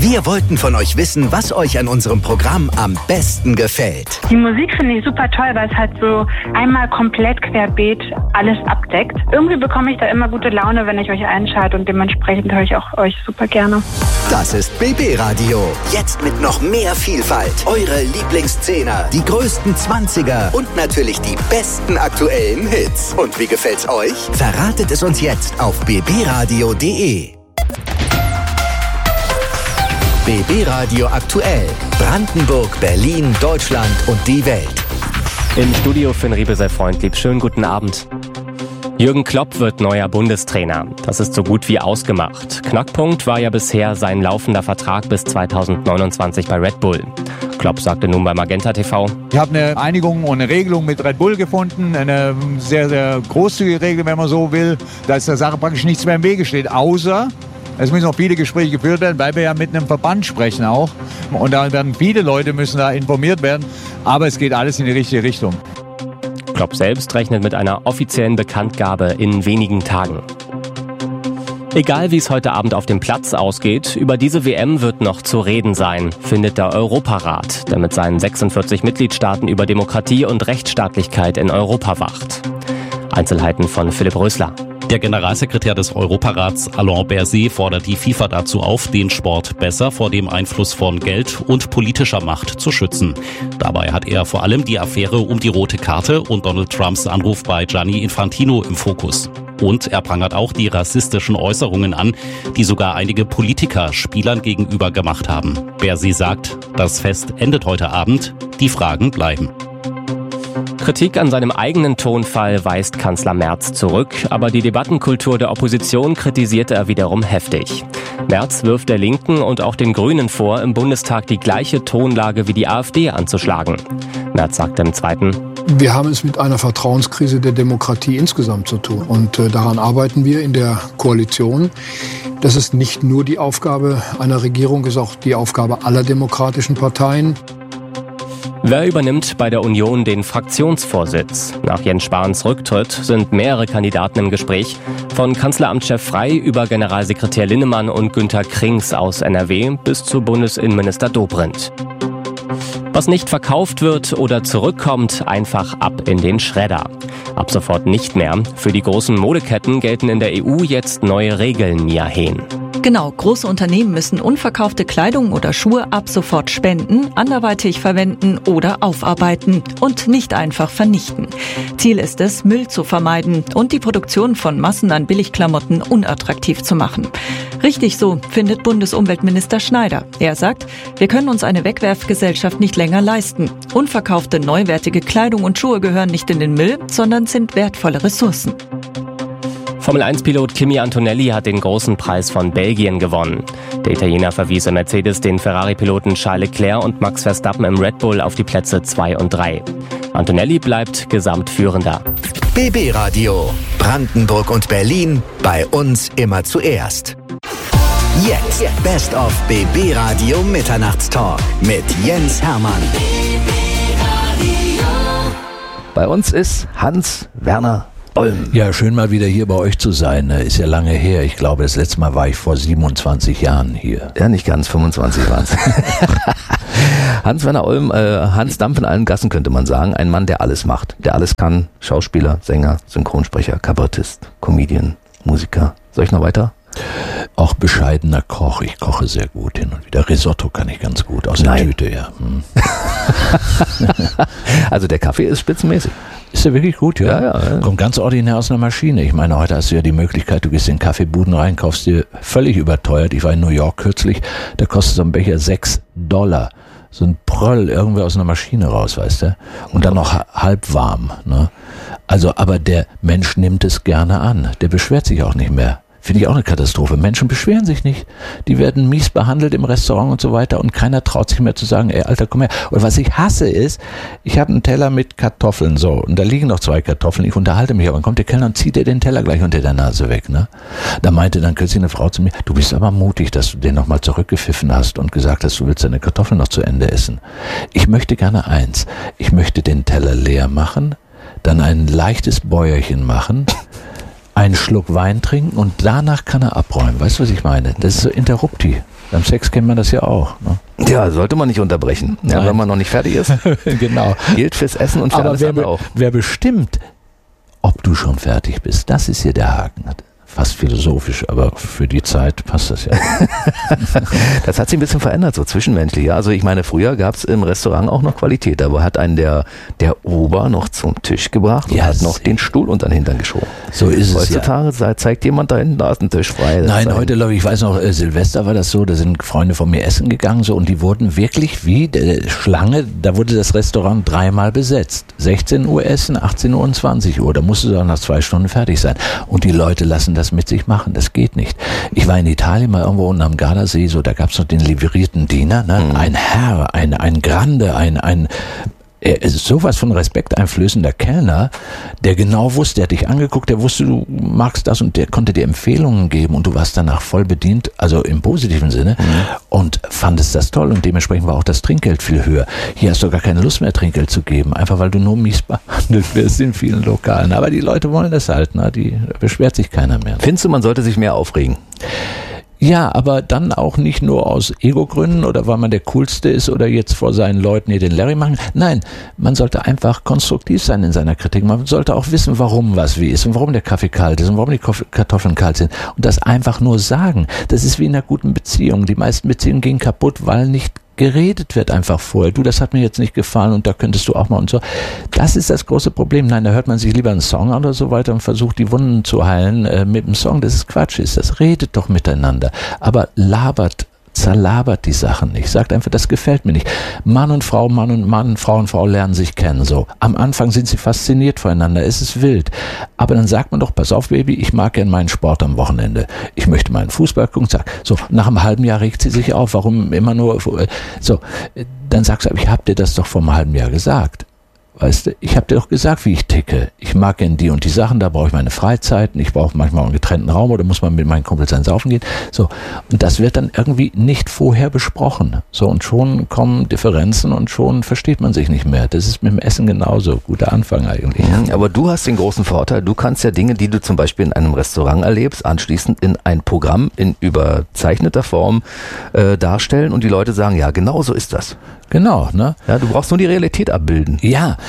Wir wollten von euch wissen, was euch an unserem Programm am besten gefällt. Die Musik finde ich super toll, weil es halt so einmal komplett querbeet alles abdeckt. Irgendwie bekomme ich da immer gute Laune, wenn ich euch einschalte und dementsprechend höre ich auch euch super gerne. Das ist BB Radio. Jetzt mit noch mehr Vielfalt. Eure Lieblingszehner, die größten 20er und natürlich die besten aktuellen Hits. Und wie gefällt's euch? Verratet es uns jetzt auf bbradio.de. BB Radio aktuell. Brandenburg, Berlin, Deutschland und die Welt. Im Studio Finn Riebesell-Freundlieb. Schönen guten Abend. Jürgen Klopp wird neuer Bundestrainer. Das ist so gut wie ausgemacht. Knackpunkt war ja bisher sein laufender Vertrag bis 2029 bei Red Bull. Klopp sagte nun bei Magenta TV: Ich habe eine Einigung und eine Regelung mit Red Bull gefunden, eine sehr, sehr großzügige Regelung, wenn man so will, dass der Sache praktisch nichts mehr im Wege steht, außer es müssen noch viele Gespräche geführt werden, weil wir ja mit einem Verband sprechen auch. Und da werden viele Leute müssen da informiert werden, aber es geht alles in die richtige Richtung. Klopp selbst rechnet mit einer offiziellen Bekanntgabe in wenigen Tagen. Egal wie es heute Abend auf dem Platz ausgeht, über diese WM wird noch zu reden sein, findet der Europarat, der mit seinen 46 Mitgliedstaaten über Demokratie und Rechtsstaatlichkeit in Europa wacht. Einzelheiten von Philipp Rösler. Der Generalsekretär des Europarats Alain Berset fordert die FIFA dazu auf, den Sport besser vor dem Einfluss von Geld und politischer Macht zu schützen. Dabei hat er vor allem die Affäre um die rote Karte und Donald Trumps Anruf bei Gianni Infantino im Fokus. Und er prangert auch die rassistischen Äußerungen an, die sogar einige Politiker Spielern gegenüber gemacht haben. Berset sagt, das Fest endet heute Abend, die Fragen bleiben. Kritik an seinem eigenen Tonfall weist Kanzler Merz zurück, aber die Debattenkultur der Opposition kritisierte er wiederum heftig. Merz wirft der Linken und auch den Grünen vor, im Bundestag die gleiche Tonlage wie die AfD anzuschlagen. Merz sagte im Zweiten: Wir haben es mit einer Vertrauenskrise der Demokratie insgesamt zu tun. Und daran arbeiten wir in der Koalition. Das ist nicht nur die Aufgabe einer Regierung, es ist auch die Aufgabe aller demokratischen Parteien. Wer übernimmt bei der Union den Fraktionsvorsitz? Nach Jens Spahns Rücktritt sind mehrere Kandidaten im Gespräch. Von Kanzleramtschef Frey über Generalsekretär Linnemann und Günther Krings aus NRW bis zu Bundesinnenminister Dobrindt. Was nicht verkauft wird oder zurückkommt, einfach ab in den Schredder. Ab sofort nicht mehr. Für die großen Modeketten gelten in der EU jetzt neue Regeln, Mia Hehn. Genau, große Unternehmen müssen unverkaufte Kleidung oder Schuhe ab sofort spenden, anderweitig verwenden oder aufarbeiten und nicht einfach vernichten. Ziel ist es, Müll zu vermeiden und die Produktion von Massen an Billigklamotten unattraktiv zu machen. Richtig so, findet Bundesumweltminister Schneider. Er sagt, wir können uns eine Wegwerfgesellschaft nicht länger leisten. Unverkaufte, neuwertige Kleidung und Schuhe gehören nicht in den Müll, sondern sind wertvolle Ressourcen. Formel-1-Pilot Kimi Antonelli hat den großen Preis von Belgien gewonnen. Der Italiener verwies im Mercedes den Ferrari-Piloten Charles Leclerc und Max Verstappen im Red Bull auf die Plätze 2 und 3. Antonelli bleibt Gesamtführender. BB Radio. Brandenburg und Berlin. Bei uns immer zuerst. Jetzt Best of BB Radio Mitternachtstalk mit Jens Hermann. Bei uns ist Hans-Werner Olm. Ja, schön mal wieder hier bei euch zu sein. Ist ja lange her. Ich glaube, das letzte Mal war ich vor 27 Jahren hier. Ja, nicht ganz, 25 waren es. Hans-Werner Olm, Hans Dampf in allen Gassen könnte man sagen. Ein Mann, der alles macht. Der alles kann. Schauspieler, Sänger, Synchronsprecher, Kabarettist, Comedian, Musiker. Soll ich noch weiter? Auch bescheidener Koch. Ich koche sehr gut hin und wieder. Risotto kann ich ganz gut aus der Tüte, ja. Also der Kaffee ist spitzenmäßig. Ist der wirklich gut, ja? Ja. Kommt ganz ordinär aus einer Maschine. Ich meine, heute hast du ja die Möglichkeit, du gehst in Kaffeebuden rein, kaufst dir völlig überteuert. Ich war in New York kürzlich, da kostet so ein Becher $6. So ein Pröll irgendwie aus einer Maschine raus, weißt du? Und dann noch halb warm, ne? Also, aber der Mensch nimmt es gerne an. Der beschwert sich auch nicht mehr. Finde ich auch eine Katastrophe. Menschen beschweren sich nicht. Die werden mies behandelt im Restaurant und so weiter und keiner traut sich mehr zu sagen, ey, Alter, komm her. Und was ich hasse ist, ich habe einen Teller mit Kartoffeln, so, und da liegen noch 2 Kartoffeln. Ich unterhalte mich, aber dann kommt der Kellner und zieht dir den Teller gleich unter der Nase weg, ne? Da meinte dann kürzlich eine Frau zu mir, du bist aber mutig, dass du den nochmal zurückgepfiffen hast und gesagt hast, du willst deine Kartoffeln noch zu Ende essen. Ich möchte gerne eins. Ich möchte den Teller leer machen, dann ein leichtes Bäuerchen machen, einen Schluck Wein trinken und danach kann er abräumen. Weißt du, was ich meine? Das ist so Interrupti. Beim Sex kennt man das ja auch. Ne? Ja, sollte man nicht unterbrechen, ja, wenn man noch nicht fertig ist. Genau. Gilt fürs Essen und für alles andere auch. Wer bestimmt, ob du schon fertig bist, das ist hier der Haken. Fast philosophisch, aber für die Zeit passt das ja. Das hat sich ein bisschen verändert, so zwischenmenschlich. Ja? Also ich meine, früher gab es im Restaurant auch noch Qualität. Aber hat einen der Ober noch zum Tisch gebracht und hat noch den Stuhl unter den Hintern geschoben. So ist es. Heutzutage zeigt jemand da hinten, da ist ein Tisch frei. Nein, heute, glaube ich, weiß noch, Silvester war das so, da sind Freunde von mir essen gegangen so und die wurden wirklich wie Schlange, da wurde das Restaurant 3-mal besetzt. 16 Uhr essen, 18 Uhr und 20 Uhr. Da musste dann nach 2 Stunden fertig sein. Und die Leute lassen das mit sich machen, das geht nicht. Ich war in Italien mal irgendwo unten am Gardasee, so, da gab es noch den livrierten Diener, ne? Ein Herr, ein Grande, sowas von respekteinflößender Kellner, der genau wusste, der hat dich angeguckt, der wusste, du magst das und der konnte dir Empfehlungen geben und du warst danach voll bedient, also im positiven Sinne und fandest das toll und dementsprechend war auch das Trinkgeld viel höher. Hier hast du gar keine Lust mehr, Trinkgeld zu geben, einfach weil du nur mies behandelt wirst in vielen Lokalen. Aber die Leute wollen das halt, ne? Da beschwert sich keiner mehr. Findest du, man sollte sich mehr aufregen? Ja, aber dann auch nicht nur aus Ego-Gründen oder weil man der Coolste ist oder jetzt vor seinen Leuten hier den Larry machen. Nein, man sollte einfach konstruktiv sein in seiner Kritik. Man sollte auch wissen, warum was wie ist und warum der Kaffee kalt ist und warum die Kartoffeln kalt sind. Und das einfach nur sagen. Das ist wie in einer guten Beziehung. Die meisten Beziehungen gehen kaputt, weil nicht geredet wird einfach vorher. Du, das hat mir jetzt nicht gefallen und da könntest du auch mal und so. Das ist das große Problem. Nein, da hört man sich lieber einen Song an oder so weiter und versucht die Wunden zu heilen mit dem Song. Das ist Quatsch. Das redet doch miteinander. Aber zerlabert die Sachen nicht. Sagt einfach, das gefällt mir nicht. Mann und Frau, Mann und Mann, Frau und Frau lernen sich kennen. So. Am Anfang sind sie fasziniert voneinander. Es ist wild. Aber dann sagt man doch, pass auf, Baby, ich mag gern meinen Sport am Wochenende. Ich möchte meinen Fußball gucken. So, nach einem halben Jahr regt sie sich auf. Warum immer nur so? Dann sagst du, ich hab dir das doch vor einem halben Jahr gesagt. Weißt du, ich habe dir doch gesagt, wie ich ticke. Ich mag gern die und die Sachen, da brauche ich meine Freizeiten, ich brauche manchmal einen getrennten Raum oder muss man mit meinen Kumpels ein Saufen gehen. So, und das wird dann irgendwie nicht vorher besprochen. So, und schon kommen Differenzen und schon versteht man sich nicht mehr. Das ist mit dem Essen genauso. Guter Anfang eigentlich. Aber du hast den großen Vorteil, du kannst ja Dinge, die du zum Beispiel in einem Restaurant erlebst, anschließend in ein Programm in überzeichneter Form darstellen und die Leute sagen, ja, genau so ist das. Genau, ne? Ja, du brauchst nur die Realität abbilden. Ja,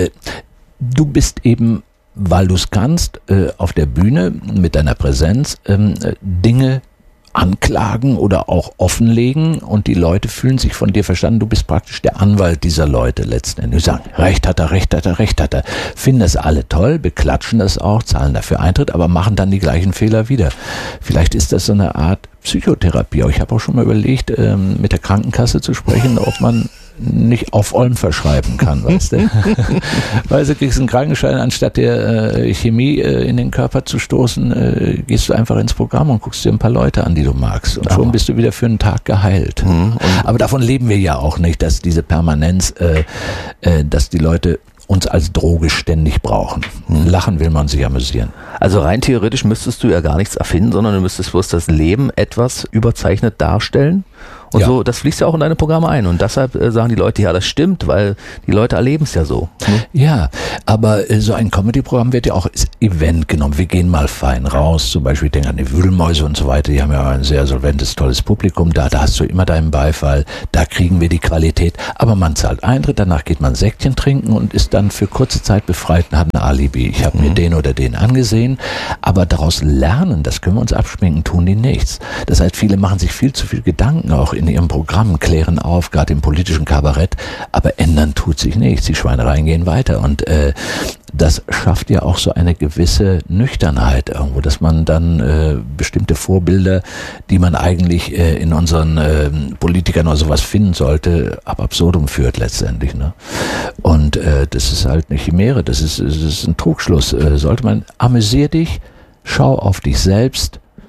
du bist eben, weil du es kannst, auf der Bühne mit deiner Präsenz Dinge anklagen oder auch offenlegen und die Leute fühlen sich von dir verstanden. Du bist praktisch der Anwalt dieser Leute letzten Endes. Die sagen, Recht hat er, Recht hat er, Recht hat er. Finden das alle toll, beklatschen das auch, zahlen dafür Eintritt, aber machen dann die gleichen Fehler wieder. Vielleicht ist das so eine Art Psychotherapie. Ich habe auch schon mal überlegt, mit der Krankenkasse zu sprechen, ob man nicht auf Olm verschreiben kann, weißt du? Weil du kriegst einen Krankenschein, anstatt der Chemie in den Körper zu stoßen, gehst du einfach ins Programm und guckst dir ein paar Leute an, die du magst. Und schon bist du wieder für einen Tag geheilt. Aber davon leben wir ja auch nicht, dass diese Permanenz, dass die Leute uns als Droge ständig brauchen. Lachen will man sich amüsieren. Also rein theoretisch müsstest du ja gar nichts erfinden, sondern du müsstest bloß das Leben etwas überzeichnet darstellen. Und ja, so, das fließt ja auch in deine Programme ein. Und deshalb sagen die Leute, ja, das stimmt, weil die Leute erleben es ja so. Ja, aber so ein Comedy-Programm wird ja auch als Event genommen. Wir gehen mal fein raus, zum Beispiel, ich denke an die Wühlmäuse und so weiter, die haben ja ein sehr solventes, tolles Publikum, da hast du immer deinen Beifall, da kriegen wir die Qualität. Aber man zahlt Eintritt, danach geht man Säckchen trinken und ist dann für kurze Zeit befreit und hat ein Alibi. Ich habe mir den oder den angesehen, aber daraus lernen, das können wir uns abschminken, tun die nichts. Das heißt, viele machen sich viel zu viel Gedanken auch in ihrem Programm, klären auf, gerade im politischen Kabarett, aber ändern tut sich nichts. Die Schweinereien gehen weiter und das schafft ja auch so eine gewisse Nüchternheit irgendwo, dass man dann bestimmte Vorbilder, die man eigentlich in unseren Politikern oder sowas finden sollte, ab absurdum führt letztendlich. Ne? Und das ist halt eine Chimäre, das ist ein Trugschluss. Sollte man, amüsier dich, schau auf dich selbst,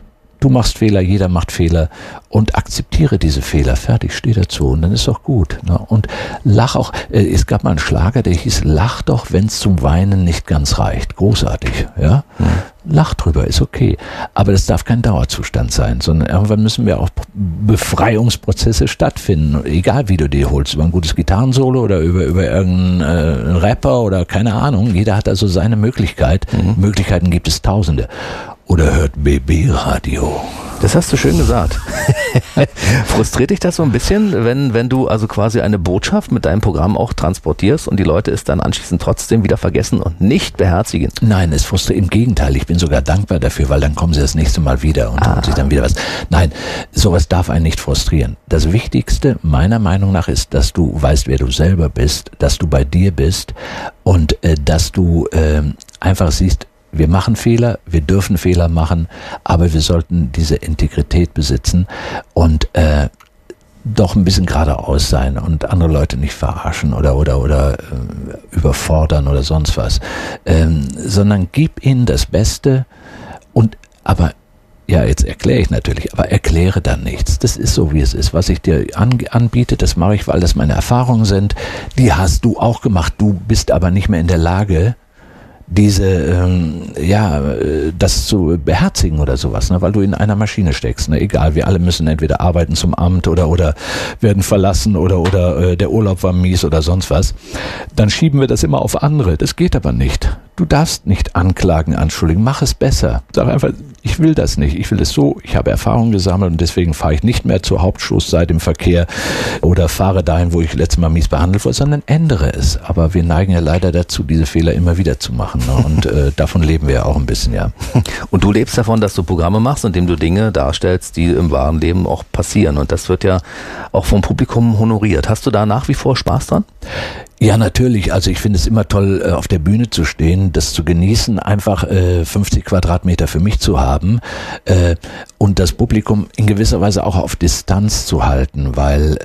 Du machst Fehler, jeder macht Fehler und akzeptiere diese Fehler. Fertig, steh dazu und dann ist doch gut. Ne? Und lach auch. Es gab mal einen Schlager, der hieß, lach doch, wenn es zum Weinen nicht ganz reicht. Großartig, ja. Lach drüber, ist okay. Aber das darf kein Dauerzustand sein, sondern irgendwann müssen wir auch Befreiungsprozesse stattfinden. Egal wie du die holst, über ein gutes Gitarrensolo oder über irgendeinen Rapper oder keine Ahnung. Jeder hat also seine Möglichkeit. Möglichkeiten gibt es tausende. Oder hört BB-Radio. Das hast du schön gesagt. Frustriert dich das so ein bisschen, wenn du also quasi eine Botschaft mit deinem Programm auch transportierst und die Leute es dann anschließend trotzdem wieder vergessen und nicht beherzigen? Nein, es frustriert. Im Gegenteil, ich bin sogar dankbar dafür, weil dann kommen sie das nächste Mal wieder und holen sich dann wieder was. Nein, sowas darf einen nicht frustrieren. Das Wichtigste meiner Meinung nach ist, dass du weißt, wer du selber bist, dass du bei dir bist und dass du einfach siehst, wir machen Fehler, wir dürfen Fehler machen, aber wir sollten diese Integrität besitzen und doch ein bisschen geradeaus sein und andere Leute nicht verarschen oder überfordern oder sonst was, sondern gib ihnen das Beste ja, jetzt erkläre ich natürlich, aber erkläre dann nichts. Das ist so, wie es ist. Was ich dir anbiete, das mache ich, weil das meine Erfahrungen sind. Die hast du auch gemacht. Du bist aber nicht mehr in der Lage, das zu beherzigen oder sowas, ne, weil du in einer Maschine steckst, ne, egal, wir alle müssen entweder arbeiten zum Amt oder werden verlassen oder der Urlaub war mies oder sonst was, dann schieben wir das immer auf andere, das geht aber nicht. Du darfst nicht anklagen, anschuldigen, mach es besser. Sag einfach, ich will das nicht, ich will es so, ich habe Erfahrungen gesammelt und deswegen fahre ich nicht mehr zur Hauptstoßseite im Verkehr oder fahre dahin, wo ich letztes Mal mies behandelt wurde, sondern ändere es. Aber wir neigen ja leider dazu, diese Fehler immer wieder zu machen. Ne? Und davon leben wir ja auch ein bisschen, ja. Und du lebst davon, dass du Programme machst, indem du Dinge darstellst, die im wahren Leben auch passieren. Und das wird ja auch vom Publikum honoriert. Hast du da nach wie vor Spaß dran? Ja, natürlich. Also ich finde es immer toll, auf der Bühne zu stehen, das zu genießen, einfach 50 Quadratmeter für mich zu haben und das Publikum in gewisser Weise auch auf Distanz zu halten, weil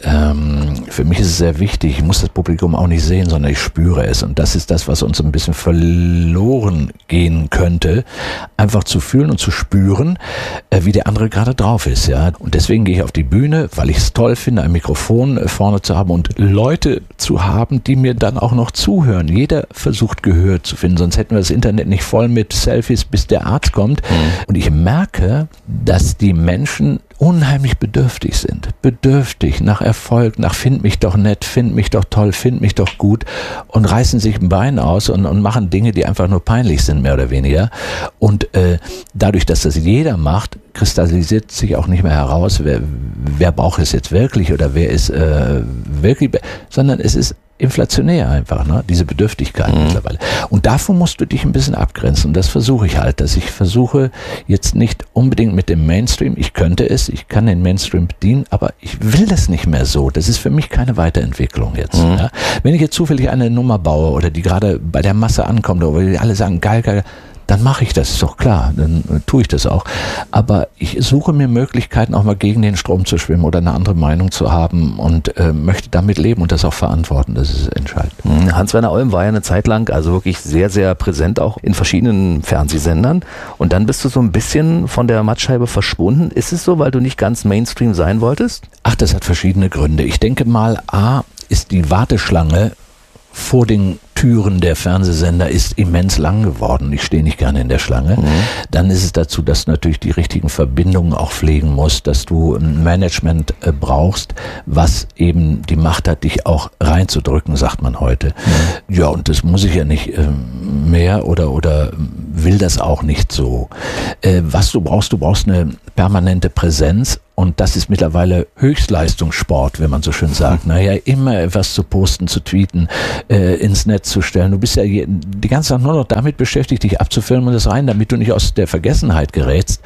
für mich ist es sehr wichtig, ich muss das Publikum auch nicht sehen, sondern ich spüre es. Und das ist das, was uns ein bisschen verloren gehen könnte, einfach zu fühlen und zu spüren, wie der andere gerade drauf ist. Ja. Und deswegen gehe ich auf die Bühne, weil ich es toll finde, ein Mikrofon vorne zu haben und Leute zu haben, die mir dann auch noch zuhören. Jeder versucht Gehör zu finden, sonst hätten wir das Internet nicht voll mit Selfies, bis der Arzt kommt. Und ich merke, dass die Menschen unheimlich bedürftig sind. Bedürftig nach Erfolg, nach find mich doch nett, find mich doch toll, find mich doch gut und reißen sich ein Bein aus und machen Dinge, die einfach nur peinlich sind, mehr oder weniger. Und dadurch, dass das jeder macht, kristallisiert sich auch nicht mehr heraus, wer braucht es jetzt wirklich oder wer ist wirklich, sondern es ist inflationär einfach, ne? Diese Bedürftigkeit mittlerweile. Und davon musst du dich ein bisschen abgrenzen. Und das versuche ich halt, dass ich versuche jetzt nicht unbedingt mit dem Mainstream, ich könnte es, ich kann den Mainstream bedienen, aber ich will das nicht mehr so. Das ist für mich keine Weiterentwicklung jetzt. Ja? Wenn ich jetzt zufällig eine Nummer baue oder die gerade bei der Masse ankommt oder die alle sagen, geil, geil, dann mache ich das, ist doch klar, dann tue ich das auch. Aber ich suche mir Möglichkeiten, auch mal gegen den Strom zu schwimmen oder eine andere Meinung zu haben und möchte damit leben und das auch verantworten, das ist entscheidend. Hans-Werner Olm war ja eine Zeit lang also wirklich sehr, sehr präsent, auch in verschiedenen Fernsehsendern und dann bist du so ein bisschen von der Mattscheibe verschwunden. Ist es so, weil du nicht ganz Mainstream sein wolltest? Ach, das hat verschiedene Gründe. Ich denke mal, A, ist die Warteschlange vor den Türen der Fernsehsender ist immens lang geworden. Ich stehe nicht gerne in der Schlange. Dann ist es dazu, dass du natürlich die richtigen Verbindungen auch pflegen musst, dass du ein Management brauchst, was eben die Macht hat, dich auch reinzudrücken, sagt man heute. Ja, und das muss ich ja nicht mehr oder will das auch nicht so. Was du brauchst eine permanente Präsenz. Und das ist mittlerweile Höchstleistungssport, wenn man so schön sagt. Naja, immer etwas zu posten, zu tweeten, ins Netz zu stellen. Du bist ja die ganze Zeit nur noch damit beschäftigt, dich abzufilmen und das rein, damit du nicht aus der Vergessenheit gerätst.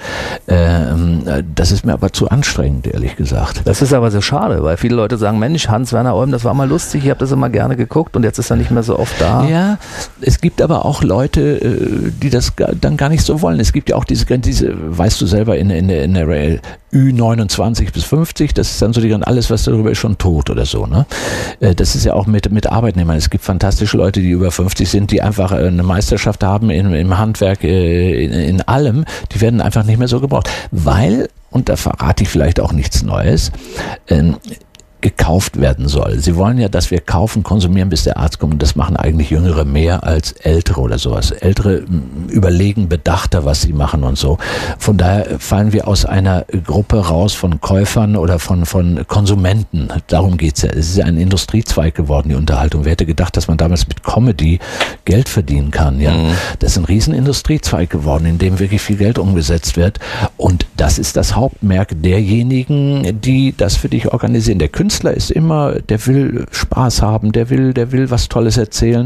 Das ist mir aber zu anstrengend, ehrlich gesagt. Das ist aber so schade, weil viele Leute sagen, Mensch, Hans-Werner Olm, das war mal lustig, ich habe das immer gerne geguckt und jetzt ist er nicht mehr so oft da. Ja, es gibt aber auch Leute, die das dann gar nicht so wollen. Es gibt ja auch diese weißt du selber, in in der Ü29 bis 50, das ist dann so alles, was darüber ist, schon tot oder so. Ne? Das ist ja auch mit Arbeitnehmern. Es gibt fantastische Leute, die über 50 sind, die einfach eine Meisterschaft haben im Handwerk, in allem. Die werden einfach nicht mehr so gebraucht. Weil, und da verrate ich vielleicht auch nichts Neues, gekauft werden soll. Sie wollen ja, dass wir kaufen, konsumieren, bis der Arzt kommt. Und das machen eigentlich Jüngere mehr als Ältere oder sowas. Ältere überlegen bedachter, was sie machen und so. Von daher fallen wir aus einer Gruppe raus von Käufern oder von Konsumenten. Darum geht's ja. Es ist ja ein Industriezweig geworden, die Unterhaltung. Wer hätte gedacht, dass man damals mit Comedy Geld verdienen kann? Ja, das ist ein riesen Industriezweig geworden, in dem wirklich viel Geld umgesetzt wird. Und das ist das Hauptmerk derjenigen, die das für dich organisieren. Der Künstler ist immer, der will Spaß haben, der will was Tolles erzählen,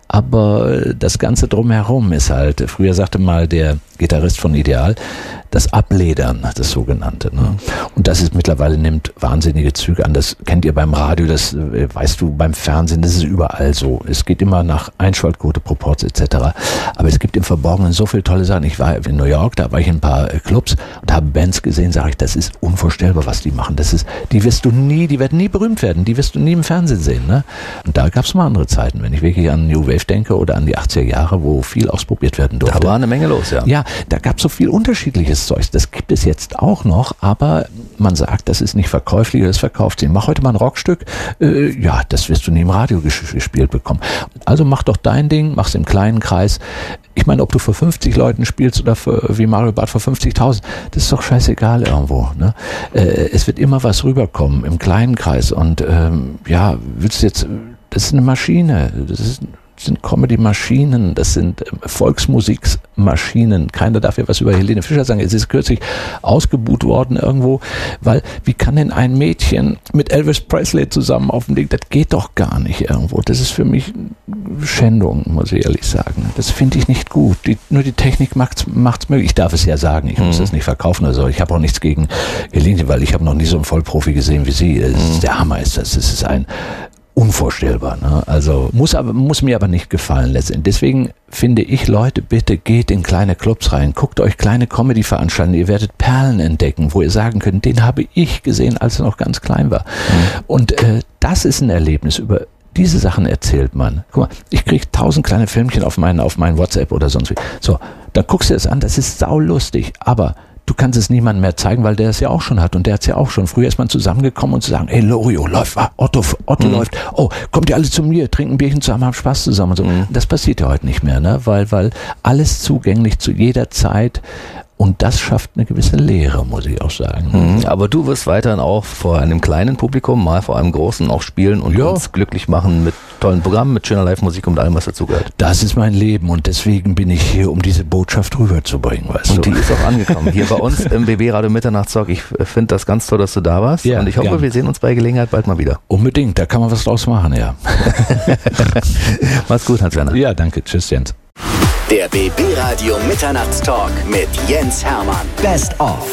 aber das Ganze drumherum ist halt, früher sagte mal der Gitarrist von Ideal, das Abledern, das sogenannte. Ne? Und das ist mittlerweile, nimmt wahnsinnige Züge an. Das kennt ihr beim Radio, das weißt du beim Fernsehen, das ist überall so. Es geht immer nach Einschaltquote, Proports etc. Aber es gibt im Verborgenen so viele tolle Sachen. Ich war in New York, da war ich in ein paar Clubs und habe Bands gesehen, sage ich, das ist unvorstellbar, was die machen. Die werden nie berühmt werden, die wirst du nie im Fernsehen sehen. Ne? Und da gab es mal andere Zeiten, wenn ich wirklich an New Wave denke oder an die 80er Jahre, wo viel ausprobiert werden durfte. Da war eine Menge los, ja. Ja, da gab es so viel unterschiedliches Zeugs. Das gibt es jetzt auch noch, aber man sagt, das ist nicht verkäuflich, das verkauft sich. Mach heute mal ein Rockstück, ja, das wirst du nie im Radio gespielt bekommen. Also mach doch dein Ding, mach's im kleinen Kreis. Ich meine, ob du vor 50 Leuten spielst oder wie Mario Barth vor 50.000, das ist doch scheißegal irgendwo. Ne? Es wird immer was rüberkommen im kleinen Kreis und ja, willst du jetzt, das ist eine Maschine, das sind Comedy-Maschinen, das sind Volksmusikmaschinen. Keiner darf ja was über Helene Fischer sagen. Es ist kürzlich ausgebuht worden irgendwo, weil wie kann denn ein Mädchen mit Elvis Presley zusammen auf dem Ding, das geht doch gar nicht irgendwo. Das ist für mich Schändung, muss ich ehrlich sagen. Das finde ich nicht gut. Nur die Technik macht's möglich. Ich darf es ja sagen, ich muss das nicht verkaufen oder so. Ich habe auch nichts gegen Helene, weil ich habe noch nie so einen Vollprofi gesehen wie sie. Der Hammer ist das. Es ist ein unvorstellbar, ne? Also muss mir aber nicht gefallen letztendlich. Deswegen finde ich, Leute, bitte geht in kleine Clubs rein, guckt euch kleine Comedy-Veranstaltungen, ihr werdet Perlen entdecken, wo ihr sagen könnt, den habe ich gesehen, als er noch ganz klein war. Und das ist ein Erlebnis. Über diese Sachen erzählt man. Guck mal, ich kriege 1000 kleine Filmchen auf meinen WhatsApp oder sonst wie. So, dann guckst du es an, das ist saulustig, aber du kannst es niemandem mehr zeigen, weil der es ja auch schon hat und der hat es ja auch schon. Früher ist man zusammengekommen und zu sagen, ey, Lorio läuft, Otto läuft, oh, kommt ihr alle zu mir, trinken ein Bierchen zusammen, haben Spaß zusammen und so. Das passiert ja heute nicht mehr, ne? Weil alles zugänglich zu jeder Zeit. Und das schafft eine gewisse Leere, muss ich auch sagen. Aber du wirst weiterhin auch vor einem kleinen Publikum, mal vor einem großen auch spielen und uns glücklich machen mit tollen Programmen, mit schöner Live-Musik und allem, was dazugehört. Das ist mein Leben und deswegen bin ich hier, um diese Botschaft rüberzubringen, weißt du. Und die ist auch angekommen. Hier bei uns im BB Radio Mitternachtstalk. Ich finde das ganz toll, dass du da warst. Ja, und ich hoffe, wir sehen uns bei Gelegenheit bald mal wieder. Unbedingt, da kann man was draus machen, ja. Mach's gut, Hans-Werner. Ja, danke. Tschüss, Jens. Der BB Radio Mitternachtstalk mit Jens Hermann. Best of.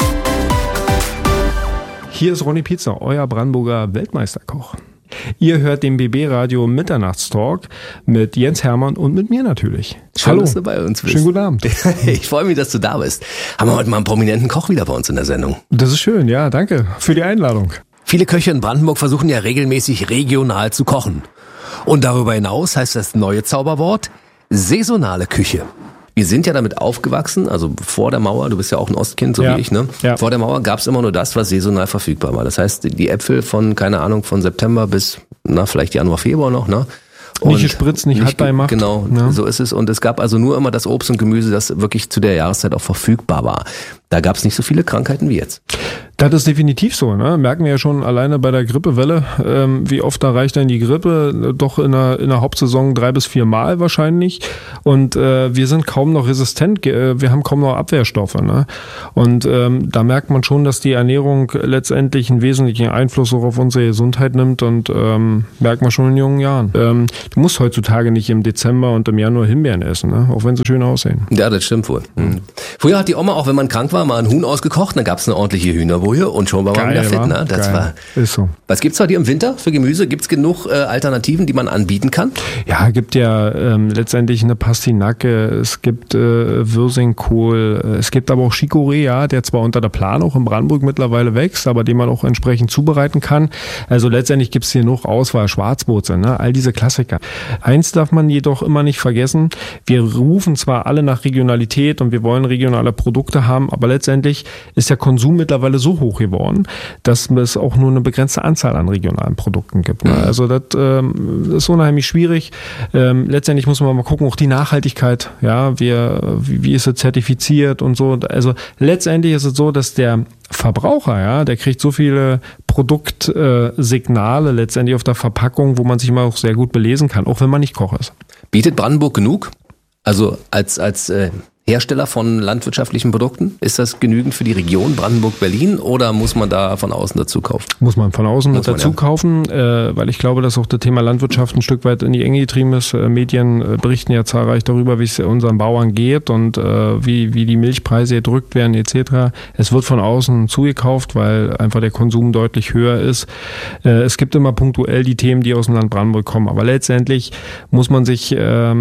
Hier ist Ronny Pizza, euer Brandenburger Weltmeisterkoch. Ihr hört den BB Radio Mitternachtstalk mit Jens Hermann und mit mir natürlich. Schön, dass du bei uns bist. Schönen guten Abend. Ich freue mich, dass du da bist. Haben wir heute mal einen prominenten Koch wieder bei uns in der Sendung. Das ist schön, ja, danke für die Einladung. Viele Köche in Brandenburg versuchen ja regelmäßig regional zu kochen. Und darüber hinaus heißt das neue Zauberwort saisonale Küche. Wir sind ja damit aufgewachsen, also vor der Mauer, du bist ja auch ein Ostkind, so wie ich, ne? Ja. Vor der Mauer gab es immer nur das, was saisonal verfügbar war. Das heißt, die Äpfel von, keine Ahnung, von September bis, vielleicht Januar, Februar noch, ne? Und nicht gespritzt, nicht haltbar gemacht. Genau, ja. So ist es. Und es gab also nur immer das Obst und Gemüse, das wirklich zu der Jahreszeit auch verfügbar war. Da gab es nicht so viele Krankheiten wie jetzt. Das ist definitiv so, ne? Merken wir ja schon alleine bei der Grippewelle, wie oft erreicht dann die Grippe, doch in der Hauptsaison 3 bis 4 Mal wahrscheinlich. Und wir sind kaum noch resistent, wir haben kaum noch Abwehrstoffe, ne? Und da merkt man schon, dass die Ernährung letztendlich einen wesentlichen Einfluss auch auf unsere Gesundheit nimmt und merkt man schon in jungen Jahren. Du musst heutzutage nicht im Dezember und im Januar Himbeeren essen, ne? Auch wenn sie schön aussehen. Ja, das stimmt wohl. Früher hat die Oma, auch wenn man krank war, mal ein Huhn ausgekocht, dann gab es eine ordentliche Hühnerbrust Muhe und schon war man wieder fit. Ne? Ist so. Was gibt's bei dir im Winter für Gemüse? Gibt's genug Alternativen, die man anbieten kann? Ja, gibt ja letztendlich eine Pastinake, es gibt Wirsingkohl, es gibt aber auch Chicorée, ja, der zwar unter der Plan auch in Brandenburg mittlerweile wächst, aber den man auch entsprechend zubereiten kann. Also letztendlich gibt's hier noch Auswahl, Schwarzwurzel, ne? All diese Klassiker. Eins darf man jedoch immer nicht vergessen, wir rufen zwar alle nach Regionalität und wir wollen regionale Produkte haben, aber letztendlich ist der Konsum mittlerweile so hoch geworden, dass es auch nur eine begrenzte Anzahl an regionalen Produkten gibt. Ne? Also das ist unheimlich schwierig. Letztendlich muss man mal gucken, auch die Nachhaltigkeit, ja, wie ist es zertifiziert und so. Also letztendlich ist es so, dass der Verbraucher, ja, der kriegt so viele Produktsignale letztendlich auf der Verpackung, wo man sich immer auch sehr gut belesen kann, auch wenn man nicht Koch ist. Bietet Brandenburg genug? Also als Hersteller von landwirtschaftlichen Produkten? Ist das genügend für die Region Brandenburg-Berlin oder muss man da von außen dazu kaufen? Muss man von außen dazu kaufen, weil ich glaube, dass auch das Thema Landwirtschaft ein Stück weit in die Enge getrieben ist. Medien berichten ja zahlreich darüber, wie es unseren Bauern geht und wie die Milchpreise gedrückt werden etc. Es wird von außen zugekauft, weil einfach der Konsum deutlich höher ist. Es gibt immer punktuell die Themen, die aus dem Land Brandenburg kommen, aber letztendlich muss man sich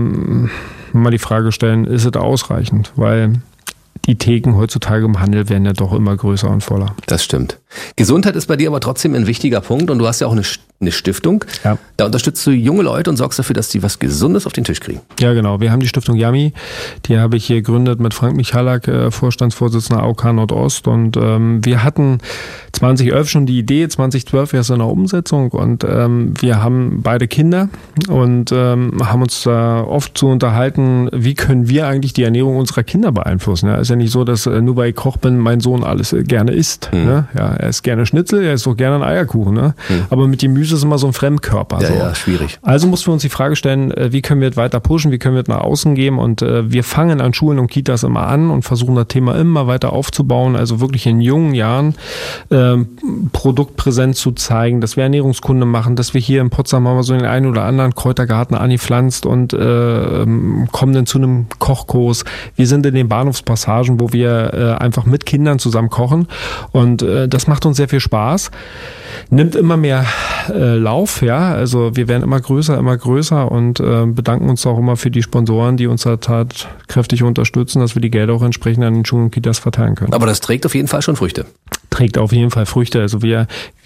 mal die Frage stellen, ist es ausreichend? Weil die Theken heutzutage im Handel werden ja doch immer größer und voller. Das stimmt. Gesundheit ist bei dir aber trotzdem ein wichtiger Punkt und du hast ja auch eine Stiftung. Ja. Da unterstützt du junge Leute und sorgst dafür, dass die was Gesundes auf den Tisch kriegen. Ja, genau. Wir haben die Stiftung Yummy. Die habe ich hier gegründet mit Frank Michalak, Vorstandsvorsitzender AOK Nordost. Und wir hatten 2011 schon die Idee, 2012 erst in der Umsetzung. Und wir haben beide Kinder und haben uns da oft zu unterhalten, wie können wir eigentlich die Ernährung unserer Kinder beeinflussen. Ja, ist ja nicht so, dass nur weil ich Koch bin, mein Sohn alles gerne isst. Ne? Ja, er isst gerne Schnitzel, er isst auch gerne einen Eierkuchen. Ne? Aber mit Gemüse ist immer so ein Fremdkörper. Ja, ja, schwierig. Also mussten wir uns die Frage stellen, wie können wir es weiter pushen, wie können wir es nach außen geben und wir fangen an Schulen und Kitas immer an und versuchen das Thema immer weiter aufzubauen, also wirklich in jungen Jahren Produktpräsenz zu zeigen, dass wir Ernährungskunde machen, dass wir hier in Potsdam haben wir so den einen oder anderen Kräutergarten angepflanzt und kommen dann zu einem Kochkurs. Wir sind in den Bahnhofspassagen, wo wir einfach mit Kindern zusammen kochen und das macht uns sehr viel Spaß. Nimmt immer mehr Lauf, ja, also wir werden immer größer und bedanken uns auch immer für die Sponsoren, die uns da tatkräftig unterstützen, dass wir die Gelder auch entsprechend an den Schulen und Kitas verteilen können. Aber das trägt auf jeden Fall schon Früchte. Trägt auf jeden Fall Früchte. Also wir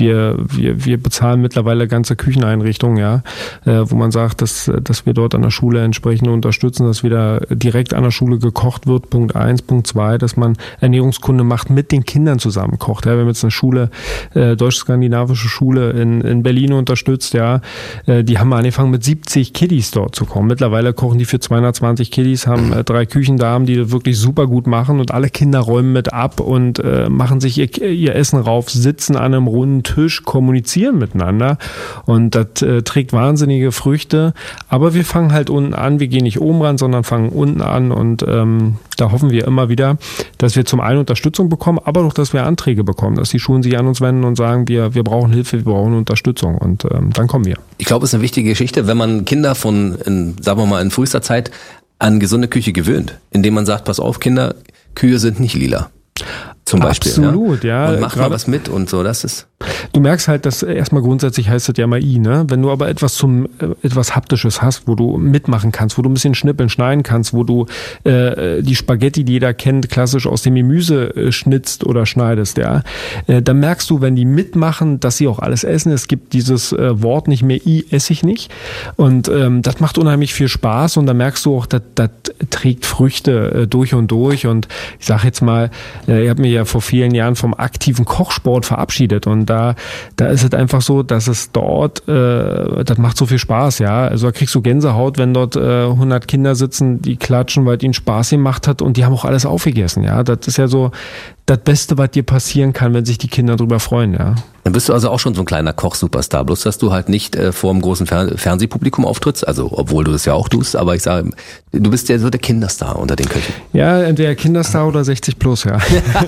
bezahlen mittlerweile ganze Kücheneinrichtungen, ja, wo man sagt, dass wir dort an der Schule entsprechend unterstützen, dass wieder direkt an der Schule gekocht wird. Punkt 1, Punkt 2, dass man Ernährungskunde macht, mit den Kindern zusammen kocht. Ja, wir haben jetzt eine Schule, deutsch-skandinavische Schule in Berlin unterstützt, ja. Die haben angefangen mit 70 Kiddies dort zu kochen. Mittlerweile kochen die für 220 Kiddies, haben 3 Küchendamen, die das wirklich super gut machen und alle Kinder räumen mit ab und machen sich ihr Essen rauf, sitzen an einem runden Tisch, kommunizieren miteinander und das trägt wahnsinnige Früchte. Aber wir fangen halt unten an, wir gehen nicht oben ran, sondern fangen unten an und da hoffen wir immer wieder, dass wir zum einen Unterstützung bekommen, aber auch, dass wir Anträge bekommen, dass die Schulen sich an uns wenden und sagen, wir brauchen Hilfe, wir brauchen Unterstützung und dann kommen wir. Ich glaube, es ist eine wichtige Geschichte, wenn man Kinder sagen wir mal in frühester Zeit an gesunde Küche gewöhnt, indem man sagt, pass auf Kinder, Kühe sind nicht lila. Zum Beispiel. Absolut, ja. Und mach mal was mit und so, das ist. Du merkst halt, dass erstmal grundsätzlich heißt das ja mal ne? Wenn du aber etwas Haptisches hast, wo du mitmachen kannst, wo du ein bisschen schnippeln, schneiden kannst, wo du die Spaghetti, die jeder kennt, klassisch aus dem Gemüse schnitzt oder schneidest, ja, dann merkst du, wenn die mitmachen, dass sie auch alles essen. Es gibt dieses Wort nicht mehr, esse ich nicht. Und das macht unheimlich viel Spaß und dann merkst du auch, das trägt Früchte durch und durch. Und ich sag jetzt mal, ihr habt mich ja vor vielen Jahren vom aktiven Kochsport verabschiedet und da ist es einfach so, dass es dort, das macht so viel Spaß, ja. Also da kriegst du Gänsehaut, wenn dort 100 Kinder sitzen, die klatschen, weil es ihnen Spaß gemacht hat und die haben auch alles aufgegessen, ja. Das ist ja so das Beste, was dir passieren kann, wenn sich die Kinder drüber freuen, ja. Dann bist du also auch schon so ein kleiner Koch-Superstar, bloß dass du halt nicht vor einem großen Fernsehpublikum auftrittst, also obwohl du das ja auch tust, aber ich sage, du bist ja so der Kinderstar unter den Köchen. Ja, entweder Kinderstar oder 60 plus, ja.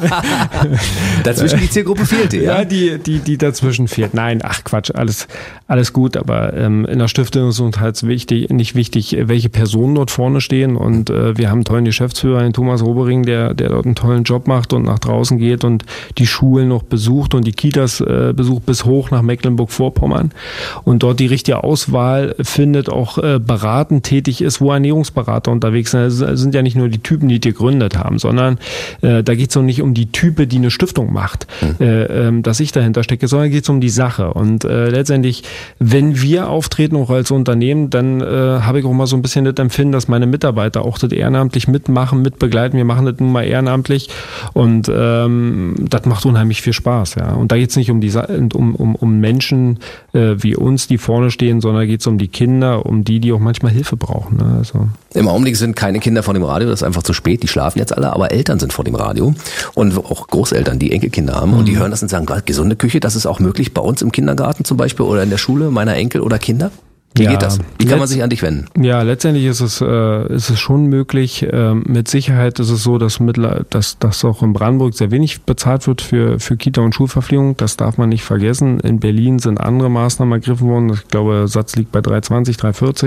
Dazwischen die Zielgruppe fehlte, ja? Ja, die dazwischen fehlt. Nein, ach Quatsch, alles gut, aber in der Stiftung ist uns halt nicht wichtig, welche Personen dort vorne stehen und wir haben einen tollen Geschäftsführer, den Thomas Robering, der dort einen tollen Job macht und nach draußen geht und die Schulen noch besucht und die Kitas besucht bis hoch nach Mecklenburg-Vorpommern und dort die richtige Auswahl findet, auch beratend tätig ist, wo Ernährungsberater unterwegs sind. Es sind ja nicht nur die Typen, die gegründet haben, sondern da geht es auch nicht um die Type, die eine Stiftung macht, dass ich dahinter stecke, sondern geht es um die Sache. Und letztendlich, wenn wir auftreten, auch als Unternehmen, dann habe ich auch mal so ein bisschen das Empfinden, dass meine Mitarbeiter auch das ehrenamtlich mitmachen, mitbegleiten. Wir machen das nun mal ehrenamtlich und das macht unheimlich viel Spaß. Ja. Und da geht es nicht um Menschen wie uns, die vorne stehen, sondern geht es um die Kinder, um die auch manchmal Hilfe brauchen. Ne? Also. Im Augenblick sind keine Kinder vor dem Radio, das ist einfach zu spät, die schlafen jetzt alle, aber Eltern sind vor dem Radio und auch Großeltern, die Enkelkinder haben und die hören das und sagen, gesunde Küche, das ist auch möglich bei uns im Kindergarten zum Beispiel oder in der Schule meiner Enkel oder Kinder? Wie geht das? Wie kann man sich an dich wenden? Ja, letztendlich ist es schon möglich. Mit Sicherheit ist es so, dass auch in Brandenburg sehr wenig bezahlt wird für Kita- und Schulverpflegung. Das darf man nicht vergessen. In Berlin sind andere Maßnahmen ergriffen worden. Ich glaube, der Satz liegt bei 3,20,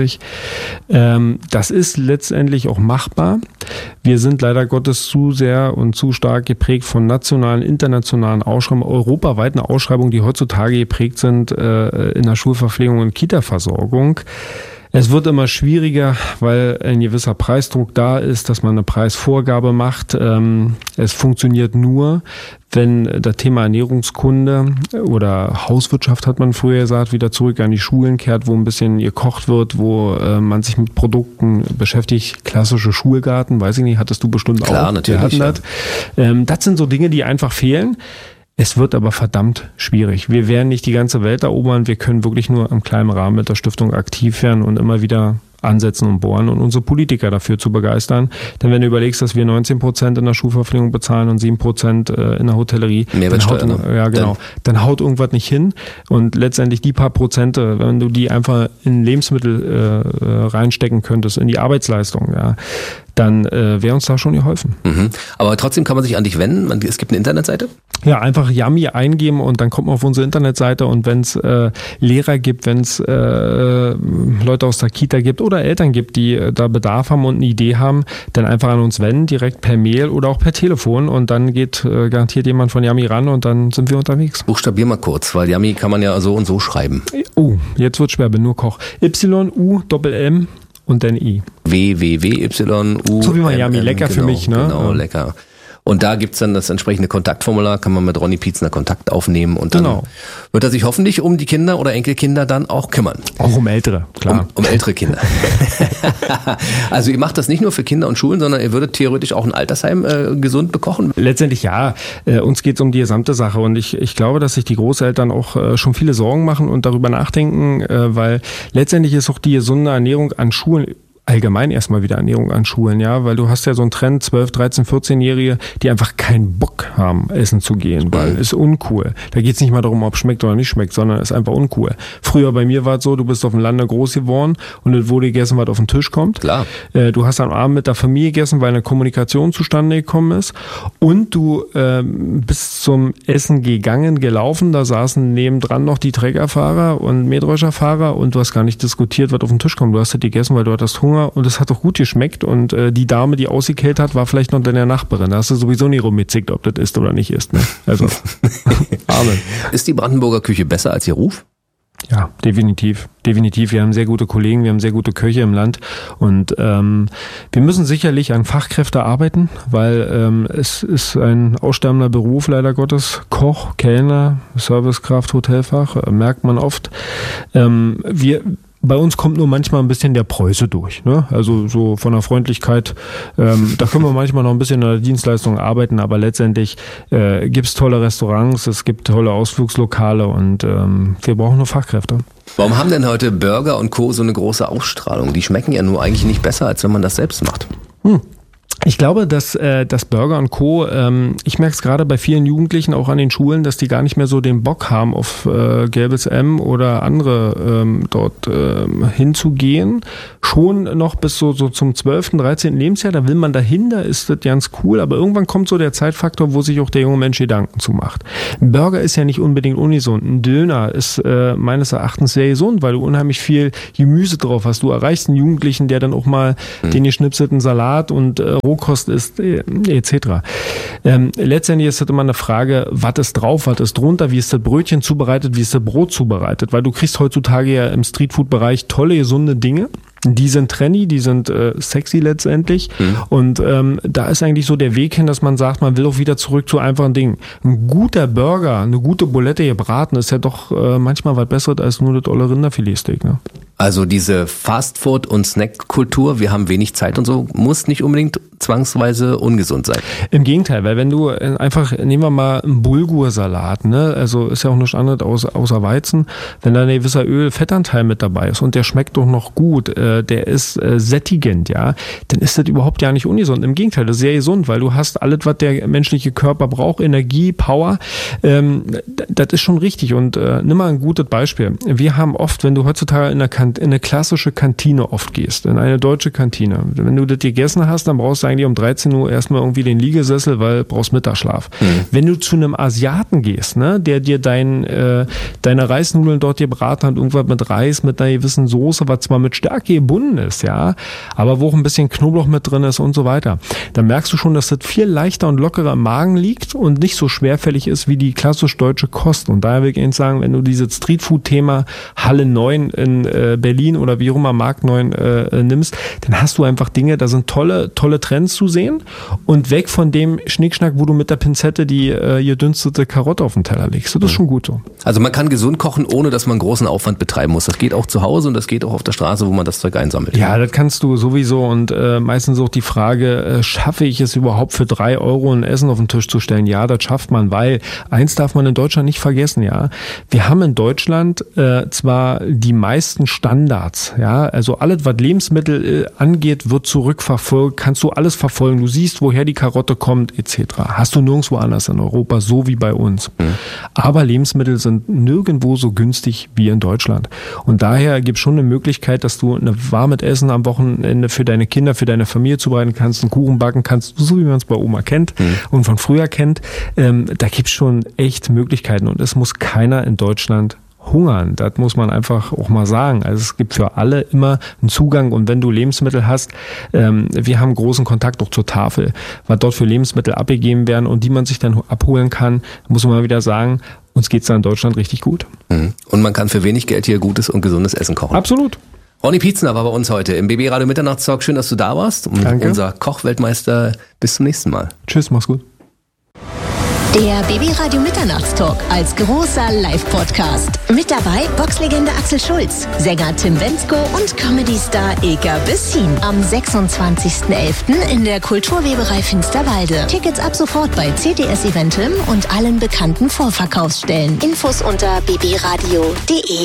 3,40. Das ist letztendlich auch machbar. Wir sind leider Gottes zu sehr und zu stark geprägt von nationalen, internationalen Ausschreibungen, europaweiten Ausschreibungen, die heutzutage geprägt sind in der Schulverpflegung und Kita-Versorgung. Es wird immer schwieriger, weil ein gewisser Preisdruck da ist, dass man eine Preisvorgabe macht. Es funktioniert nur, wenn das Thema Ernährungskunde oder Hauswirtschaft, hat man früher gesagt, wieder zurück an die Schulen kehrt, wo ein bisschen gekocht wird, wo man sich mit Produkten beschäftigt. Klassische Schulgarten, weiß ich nicht, hattest du bestimmt auch. Klar, natürlich. Ja. Das sind so Dinge, die einfach fehlen. Es wird aber verdammt schwierig. Wir werden nicht die ganze Welt erobern. Wir können wirklich nur im kleinen Rahmen mit der Stiftung aktiv werden und immer wieder ansetzen und bohren und unsere Politiker dafür zu begeistern. Denn wenn du überlegst, dass wir 19% in der Schulverpflegung bezahlen und 7% in der Hotellerie, dann haut irgendwas nicht hin. Und letztendlich die paar Prozente, wenn du die einfach in Lebensmittel reinstecken könntest, in die Arbeitsleistung, ja, dann wäre uns da schon geholfen. Mhm. Aber trotzdem kann man sich an dich wenden. Es gibt eine Internetseite? Ja, einfach Yummy eingeben und dann kommt man auf unsere Internetseite und wenn es Lehrer gibt, wenn es Leute aus der Kita gibt oder Eltern gibt, die da Bedarf haben und eine Idee haben, dann einfach an uns wenden, direkt per Mail oder auch per Telefon und dann geht garantiert jemand von Yummy ran und dann sind wir unterwegs. Buchstabier mal kurz, weil Yummy kann man ja so und so schreiben. Jetzt wird schwer, bin nur Koch. Y-U-M-M und dann I. W-W-W-Y-U. So wie Miami, lecker genau, für mich, ne? Genau, lecker. Und da gibt's dann das entsprechende Kontaktformular, kann man mit Ronny Pietzner Kontakt aufnehmen und dann wird er sich hoffentlich um die Kinder oder Enkelkinder dann auch kümmern. Auch um ältere, klar. Um ältere Kinder. Also ihr macht das nicht nur für Kinder und Schulen, sondern ihr würdet theoretisch auch ein Altersheim gesund bekochen? Letztendlich ja. Uns geht's um die gesamte Sache und ich glaube, dass sich die Großeltern auch schon viele Sorgen machen und darüber nachdenken, weil letztendlich ist auch die gesunde Ernährung an Schulen allgemein erstmal wieder Ernährung an Schulen, ja, weil du hast ja so einen Trend, 12, 13, 14-Jährige, die einfach keinen Bock haben, essen zu gehen, weil es uncool. Da geht's nicht mal darum, ob es schmeckt oder nicht schmeckt, sondern es ist einfach uncool. Früher bei mir war es so, du bist auf dem Lande groß geworden und es wurde gegessen, was auf den Tisch kommt. Klar. Du hast am Abend mit der Familie gegessen, weil eine Kommunikation zustande gekommen ist und du bist zum Essen gelaufen, da saßen nebendran noch die Trägerfahrer und Mähdrescherfahrer und du hast gar nicht diskutiert, was auf den Tisch kommt. Du hast das gegessen, weil du hattest Hunger und es hat doch gut geschmeckt und die Dame, die ausgekehlt hat, war vielleicht noch deine Nachbarin. Da hast du sowieso nie rumgezickt, ob das ist oder nicht ist. Ne? Also, Amen. Ist die Brandenburger Küche besser als ihr Ruf? Ja, definitiv. Definitiv. Wir haben sehr gute Kollegen, wir haben sehr gute Köche im Land und wir müssen sicherlich an Fachkräfte arbeiten, weil es ist ein aussterbender Beruf, leider Gottes. Koch, Kellner, Servicekraft, Hotelfach, merkt man oft. Bei uns kommt nur manchmal ein bisschen der Preuße durch, ne? Also so von der Freundlichkeit, da können wir manchmal noch ein bisschen an der Dienstleistung arbeiten, aber letztendlich gibt's tolle Restaurants, es gibt tolle Ausflugslokale und wir brauchen nur Fachkräfte. Warum haben denn heute Burger und Co. so eine große Ausstrahlung? Die schmecken ja nur eigentlich nicht besser, als wenn man das selbst macht. Ich glaube, dass Burger und Co., ich merke es gerade bei vielen Jugendlichen, auch an den Schulen, dass die gar nicht mehr so den Bock haben, auf Gelbes M oder andere dort hinzugehen. Schon noch bis so zum 12., 13. Lebensjahr, da will man dahin, da ist das ganz cool, aber irgendwann kommt so der Zeitfaktor, wo sich auch der junge Mensch Gedanken zu macht. Ein Burger ist ja nicht unbedingt ungesund. Ein Döner ist meines Erachtens sehr gesund, weil du unheimlich viel Gemüse drauf hast. Du erreichst einen Jugendlichen, der dann auch mal den geschnipselten Salat und Rohkost ist, etc. Letztendlich ist das immer eine Frage, was ist drauf, was ist drunter, wie ist das Brötchen zubereitet, wie ist das Brot zubereitet, weil du kriegst heutzutage ja im Streetfood-Bereich tolle, gesunde Dinge. Die sind trendy, die sind sexy letztendlich. Und da ist eigentlich so der Weg hin, dass man sagt, man will auch wieder zurück zu einfachen Dingen. Ein guter Burger, eine gute Bulette gebraten ist ja doch manchmal was Besseres als nur das olle Rinderfiletsteak. Ne? Also diese Fastfood- und Snackkultur, wir haben wenig Zeit und so, muss nicht unbedingt zwangsweise ungesund sein. Im Gegenteil, weil wenn du einfach, nehmen wir mal einen Bulgursalat, ne, also ist ja auch nichts anderes außer Weizen, wenn da ein gewisser Öl-Fettanteil mit dabei ist und der schmeckt doch noch gut, der ist sättigend, ja, dann ist das überhaupt ja nicht ungesund. Im Gegenteil, das ist sehr gesund, weil du hast alles, was der menschliche Körper braucht, Energie, Power, das ist schon richtig. Und nimm mal ein gutes Beispiel. Wir haben oft, wenn du heutzutage in eine klassische Kantine oft gehst, in eine deutsche Kantine, wenn du das gegessen hast, dann brauchst du eigentlich um 13 Uhr erstmal irgendwie den Liegesessel, weil du brauchst Mittagsschlaf. Wenn du zu einem Asiaten gehst, ne, der dir deine Reisnudeln dort gebraten hat, irgendwas mit Reis, mit einer gewissen Soße, was zwar mit Stärke gebunden ist, ja, aber wo auch ein bisschen Knoblauch mit drin ist und so weiter, dann merkst du schon, dass das viel leichter und lockerer im Magen liegt und nicht so schwerfällig ist wie die klassisch deutsche Kost. Und daher will ich Ihnen sagen, wenn du dieses Streetfood-Thema Halle 9 in Berlin oder wie auch immer Markt 9 nimmst, dann hast du einfach Dinge, da sind tolle Trends zu sehen und weg von dem Schnickschnack, wo du mit der Pinzette die gedünstete Karotte auf den Teller legst. Das ist schon gut so. Also man kann gesund kochen, ohne dass man großen Aufwand betreiben muss. Das geht auch zu Hause und das geht auch auf der Straße, wo man das Zeug einsammelt. Ja, das kannst du sowieso und meistens auch die Frage, schaffe ich es überhaupt für 3 Euro ein Essen auf den Tisch zu stellen? Ja, das schafft man, weil eins darf man in Deutschland nicht vergessen, ja. Wir haben in Deutschland zwar die meisten Standards, ja, also alles, was Lebensmittel angeht, wird zurückverfolgt, kannst du alles verfolgen, du siehst, woher die Karotte kommt, etc. Hast du nirgendwo anders in Europa, so wie bei uns. Aber Lebensmittel sind nirgendwo so günstig wie in Deutschland. Und daher gibt es schon eine Möglichkeit, dass du eine warmes Essen am Wochenende für deine Kinder, für deine Familie zubereiten kannst, einen Kuchen backen kannst, so wie man es bei Oma kennt und von früher kennt. Da gibt es schon echt Möglichkeiten und es muss keiner in Deutschland hungern. Das muss man einfach auch mal sagen. Also es gibt für alle immer einen Zugang und wenn du Lebensmittel hast, wir haben großen Kontakt auch zur Tafel, was dort für Lebensmittel abgegeben werden und die man sich dann abholen kann, muss man mal wieder sagen, uns geht's da in Deutschland richtig gut. Und man kann für wenig Geld hier gutes und gesundes Essen kochen. Absolut. Ronny Pietzner war bei uns heute im BB Radio Mitternachtstalk. Schön, dass du da warst. Und Danke. Unser Kochweltmeister. Bis zum nächsten Mal. Tschüss, mach's gut. Der BB Radio Mitternachtstalk als großer Live-Podcast. Mit dabei Boxlegende Axel Schulz, Sänger Tim Bendzko und Comedy-Star Ilka Bessin. Am 26.11. in der Kulturweberei Finsterwalde. Tickets ab sofort bei CTS Eventim und allen bekannten Vorverkaufsstellen. Infos unter bbradio.de.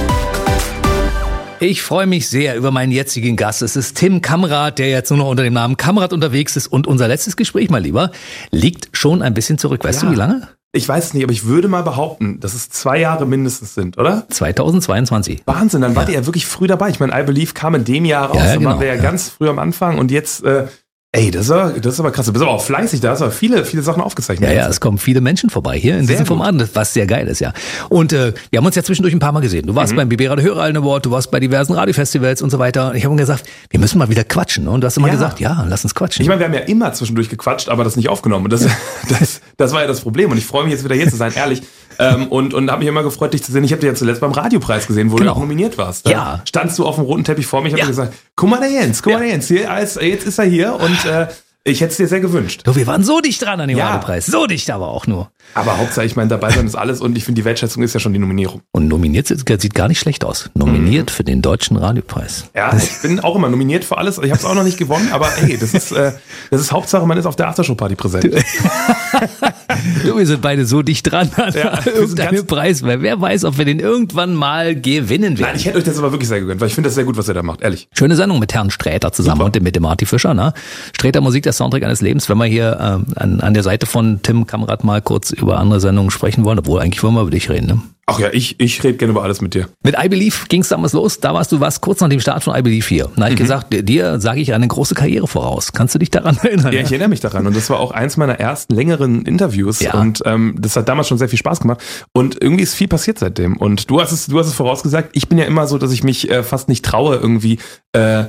Ich freue mich sehr über meinen jetzigen Gast. Es ist Tim Kamrat, der jetzt nur noch unter dem Namen Kamrat unterwegs ist. Und unser letztes Gespräch, mein Lieber, liegt schon ein bisschen zurück. Weißt du, wie lange? Ich weiß es nicht, aber ich würde mal behaupten, dass es 2 Jahre mindestens sind, oder? 2022. Wahnsinn, dann wart ihr ja wirklich früh dabei. Ich meine, I Believe kam in dem Jahr raus, dann waren wir ja ganz früh am Anfang und jetzt... das ist aber krass. Du bist aber auch fleißig, da hast du aber viele Sachen aufgezeichnet. Ja, es kommen viele Menschen vorbei hier in diesem Format, was sehr geil ist, ja. Und wir haben uns ja zwischendurch ein paar Mal gesehen. Du warst beim BB Radio Hörerallen Award, du warst bei diversen Radiofestivals und so weiter. Und ich habe mir gesagt, wir müssen mal wieder quatschen. Und du hast immer gesagt, ja, lass uns quatschen. Ich meine, wir haben ja immer zwischendurch gequatscht, aber das nicht aufgenommen. Und das war ja das Problem. Und ich freue mich jetzt wieder hier zu sein, ehrlich. Und habe mich immer gefreut, dich zu sehen. Ich habe dich ja zuletzt beim Radiopreis gesehen, wo du auch nominiert warst. Da standst du auf dem roten Teppich vor mir. Ich habe gesagt, guck mal der Jens. Jetzt ist er hier und ich hätte es dir sehr gewünscht. Du, wir waren so dicht dran an dem Radiopreis. So dicht aber auch nur. Aber Hauptsache, ich meine, dabei sein ist alles und ich finde, die Wertschätzung ist ja schon die Nominierung. Und nominiert sieht gar nicht schlecht aus. Nominiert für den Deutschen Radiopreis. Ja, ich bin auch immer nominiert für alles. Ich habe es auch noch nicht gewonnen, aber ey, das ist Hauptsache, man ist auf der Aftershow-Party präsent. Du, wir sind beide so dicht dran an irgendeinem Preis, weil wer weiß, ob wir den irgendwann mal gewinnen werden. Nein, ich hätte euch das aber wirklich sehr gegönnt, weil ich finde das sehr gut, was ihr da macht, ehrlich. Schöne Sendung mit Herrn Sträter zusammen und mit dem Marty Fischer, ne? Sträter Musik, der Soundtrack eines Lebens. Wenn wir hier an der Seite von Tim Kamrat mal kurz über andere Sendungen sprechen wollen, obwohl eigentlich wollen wir über dich reden, ne? Ach ja, ich rede gerne über alles mit dir. Mit I Believe ging es damals los. Da warst du kurz nach dem Start von I Believe hier. Da habe ich gesagt, dir sage ich eine große Karriere voraus. Kannst du dich daran erinnern? Ja, ich erinnere mich daran. Und das war auch eins meiner ersten längeren Interviews. Ja. Und das hat damals schon sehr viel Spaß gemacht. Und irgendwie ist viel passiert seitdem. Und du hast es vorausgesagt. Ich bin ja immer so, dass ich mich fast nicht traue, irgendwie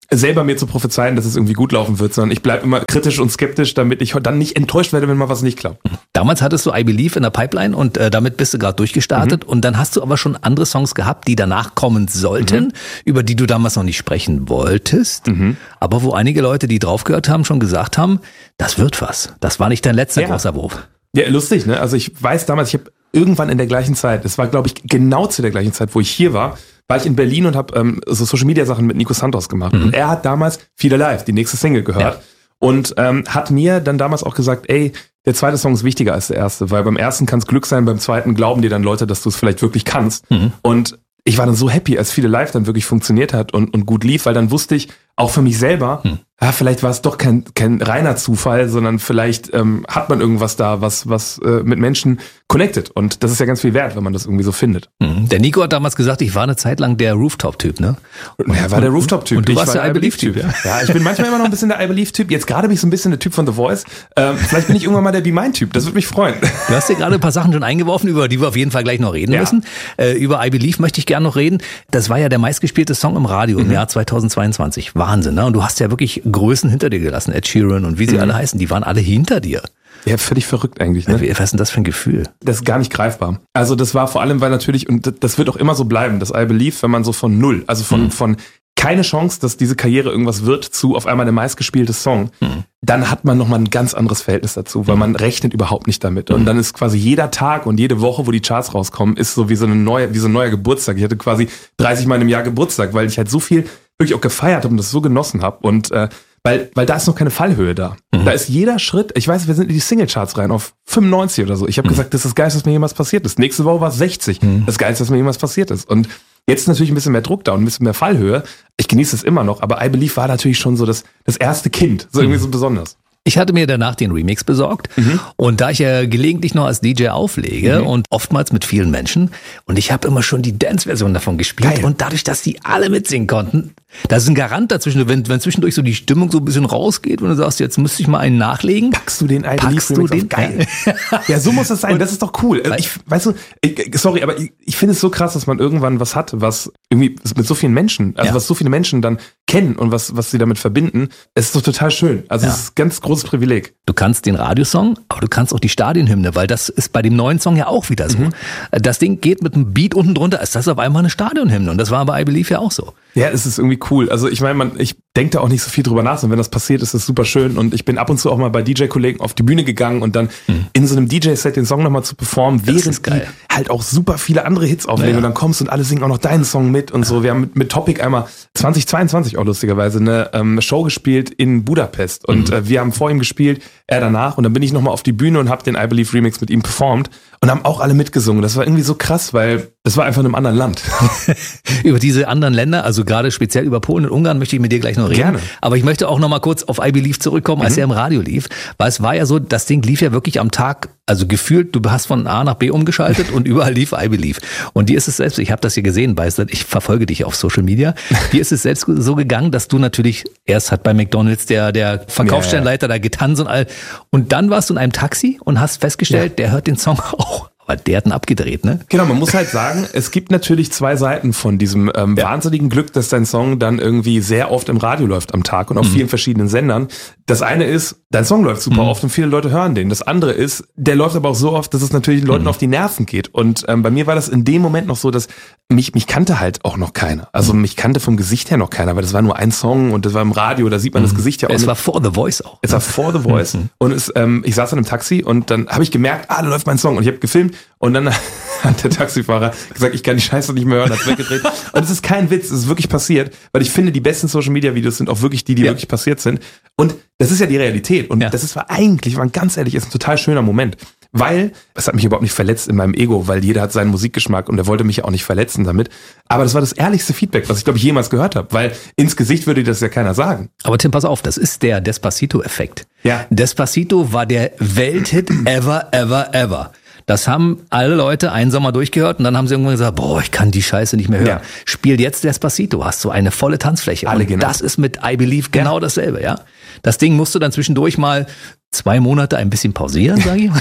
selber mir zu prophezeien, dass es irgendwie gut laufen wird, sondern ich bleibe immer kritisch und skeptisch, damit ich dann nicht enttäuscht werde, wenn mal was nicht klappt. Damals hattest du I Believe in der Pipeline und damit bist du gerade durchgestartet und dann hast du aber schon andere Songs gehabt, die danach kommen sollten, über die du damals noch nicht sprechen wolltest, aber wo einige Leute, die drauf gehört haben, schon gesagt haben, das wird was. Das war nicht dein letzter großer Wurf. Ja, lustig, ne? Also ich weiß damals, ich habe irgendwann in der gleichen Zeit, es war glaube ich genau zu der gleichen Zeit, wo ich hier war ich in Berlin und habe so Social-Media-Sachen mit Nico Santos gemacht. Und er hat damals Feel Alive, die nächste Single, gehört. Und hat mir dann damals auch gesagt, ey, der zweite Song ist wichtiger als der erste, weil beim ersten kann es Glück sein, beim zweiten glauben dir dann Leute, dass du es vielleicht wirklich kannst. Und ich war dann so happy, als Feel Alive dann wirklich funktioniert hat und gut lief, weil dann wusste ich, auch für mich selber, vielleicht war es doch kein reiner Zufall, sondern vielleicht hat man irgendwas da, was mit Menschen connected. Und das ist ja ganz viel wert, wenn man das irgendwie so findet. Der Nico hat damals gesagt, ich war eine Zeit lang der Rooftop-Typ, ne? Er war der Rooftop-Typ. Und du warst der I Believe-Typ, ja? Ja, ich bin manchmal immer noch ein bisschen der I Believe-Typ. Jetzt gerade bin ich so ein bisschen der Typ von The Voice. Vielleicht bin ich irgendwann mal der Be Mine-Typ. Das würde mich freuen. Du hast dir gerade ein paar Sachen schon eingeworfen, über die wir auf jeden Fall gleich noch reden müssen. Über I Believe möchte ich gerne noch reden. Das war ja der meistgespielte Song im Radio im Jahr 2022. Wahnsinn, ne? Und du hast ja wirklich Größen hinter dir gelassen. Ed Sheeran und wie sie alle heißen, die waren alle hinter dir. Ja, völlig verrückt eigentlich. Ne? Was ist denn das für ein Gefühl? Das ist gar nicht greifbar. Also das war vor allem, weil natürlich, und das wird auch immer so bleiben, das I Believe, wenn man so von null, also von keine Chance, dass diese Karriere irgendwas wird, zu auf einmal der meistgespielte Song, dann hat man nochmal ein ganz anderes Verhältnis dazu, weil man rechnet überhaupt nicht damit. Und dann ist quasi jeder Tag und jede Woche, wo die Charts rauskommen, ist so wie so ein neuer Geburtstag. Ich hatte quasi 30 Mal im Jahr Geburtstag, weil ich halt so viel wirklich auch gefeiert habe und das so genossen habe. Und weil da ist noch keine Fallhöhe da. Da ist jeder Schritt, ich weiß, wir sind in die Singlecharts rein auf 95 oder so. Ich habe gesagt, das ist das Geilste, was mir jemals passiert ist. Nächste Woche war es 60. Das Geilste, was mir jemals passiert ist. Und jetzt ist natürlich ein bisschen mehr Druck da und ein bisschen mehr Fallhöhe. Ich genieße es immer noch, aber I Believe war natürlich schon so das erste Kind, so irgendwie so besonders. Ich hatte mir danach den Remix besorgt und da ich ja gelegentlich noch als DJ auflege und oftmals mit vielen Menschen und ich habe immer schon die Dance-Version davon gespielt. Geil. Und dadurch, dass die alle mitsingen konnten, da ist ein Garant dazwischen, wenn zwischendurch so die Stimmung so ein bisschen rausgeht und du sagst, jetzt müsste ich mal einen nachlegen. Packst du den I Believe Remix? Geil. Ja, so muss das sein, das ist doch cool. Sorry, aber ich finde es so krass, dass man irgendwann was hat, was irgendwie mit so vielen Menschen, also was so viele Menschen dann kennen und was sie damit verbinden. Es ist doch total schön. Also es ist ein ganz großes Privileg. Du kannst den Radiosong, aber du kannst auch die Stadionhymne, weil das ist bei dem neuen Song ja auch wieder so. Das Ding geht mit einem Beat unten drunter, ist das auf einmal eine Stadionhymne und das war bei I Believe ja auch so. Ja, es ist irgendwie cool. Also ich meine, ich denke da auch nicht so viel drüber nach, und wenn das passiert, ist es super schön und ich bin ab und zu auch mal bei DJ-Kollegen auf die Bühne gegangen und dann in so einem DJ-Set den Song nochmal zu performen, während die halt auch super viele andere Hits auflegen und dann kommst und alle singen auch noch deinen Song mit und so. Wir haben mit Topic einmal 2022 auch lustigerweise eine Show gespielt in Budapest und wir haben vor ihm gespielt, er danach und dann bin ich nochmal auf die Bühne und habe den I Believe Remix mit ihm performt und haben auch alle mitgesungen. Das war irgendwie so krass, weil das war einfach in einem anderen Land. Über diese anderen Länder, also gerade speziell über Polen und Ungarn möchte ich mit dir gleich noch reden. Gerne. Aber ich möchte auch noch mal kurz auf I Believe zurückkommen, als er im Radio lief. Weil es war ja so, das Ding lief ja wirklich am Tag, also gefühlt, du hast von A nach B umgeschaltet und überall lief I Believe. Und dir ist es selbst, ich habe das hier gesehen, weißt du, ich verfolge dich auf Social Media, dir ist es selbst so gegangen, dass du natürlich, erst hat bei McDonald's der Verkaufsstellenleiter da getanzt und all, und dann warst du in einem Taxi und hast festgestellt, der hört den Song auch. Aber der hat ihn abgedreht, ne? Genau, man muss halt sagen, es gibt natürlich zwei Seiten von diesem wahnsinnigen Glück, dass dein Song dann irgendwie sehr oft im Radio läuft am Tag und auf vielen verschiedenen Sendern. Das eine ist, dein Song läuft super oft und viele Leute hören den. Das andere ist, der läuft aber auch so oft, dass es natürlich den Leuten auf die Nerven geht. Und bei mir war das in dem Moment noch so, dass mich kannte halt auch noch keiner. Also mich kannte vom Gesicht her noch keiner, weil das war nur ein Song und das war im Radio, da sieht man das Gesicht ja auch. Es war vor The Voice auch. Es war vor The Voice. Und ich saß in einem Taxi und dann habe ich gemerkt, da läuft mein Song und ich habe gefilmt und dann hat der Taxifahrer gesagt, ich kann die Scheiße nicht mehr hören, hat's weggedreht. Und es ist kein Witz, es ist wirklich passiert, weil ich finde, die besten Social-Media-Videos sind auch wirklich die wirklich passiert sind. Und das ist ja die Realität. Und das war ganz ehrlich, ist ein total schöner Moment. Weil, es hat mich überhaupt nicht verletzt in meinem Ego, weil jeder hat seinen Musikgeschmack und er wollte mich ja auch nicht verletzen damit. Aber das war das ehrlichste Feedback, was ich, glaube ich, jemals gehört habe, weil ins Gesicht würde das ja keiner sagen. Aber Tim, pass auf, das ist der Despacito-Effekt. Ja. Despacito war der Welthit ever, ever, ever. Das haben alle Leute einen Sommer durchgehört und dann haben sie irgendwann gesagt, boah, ich kann die Scheiße nicht mehr hören. Ja. Spiel jetzt Despacito, hast du eine volle Tanzfläche. Alle und das ist mit I Believe genau dasselbe, ja? Das Ding musst du dann zwischendurch mal 2 Monate ein bisschen pausieren, sage ich mal.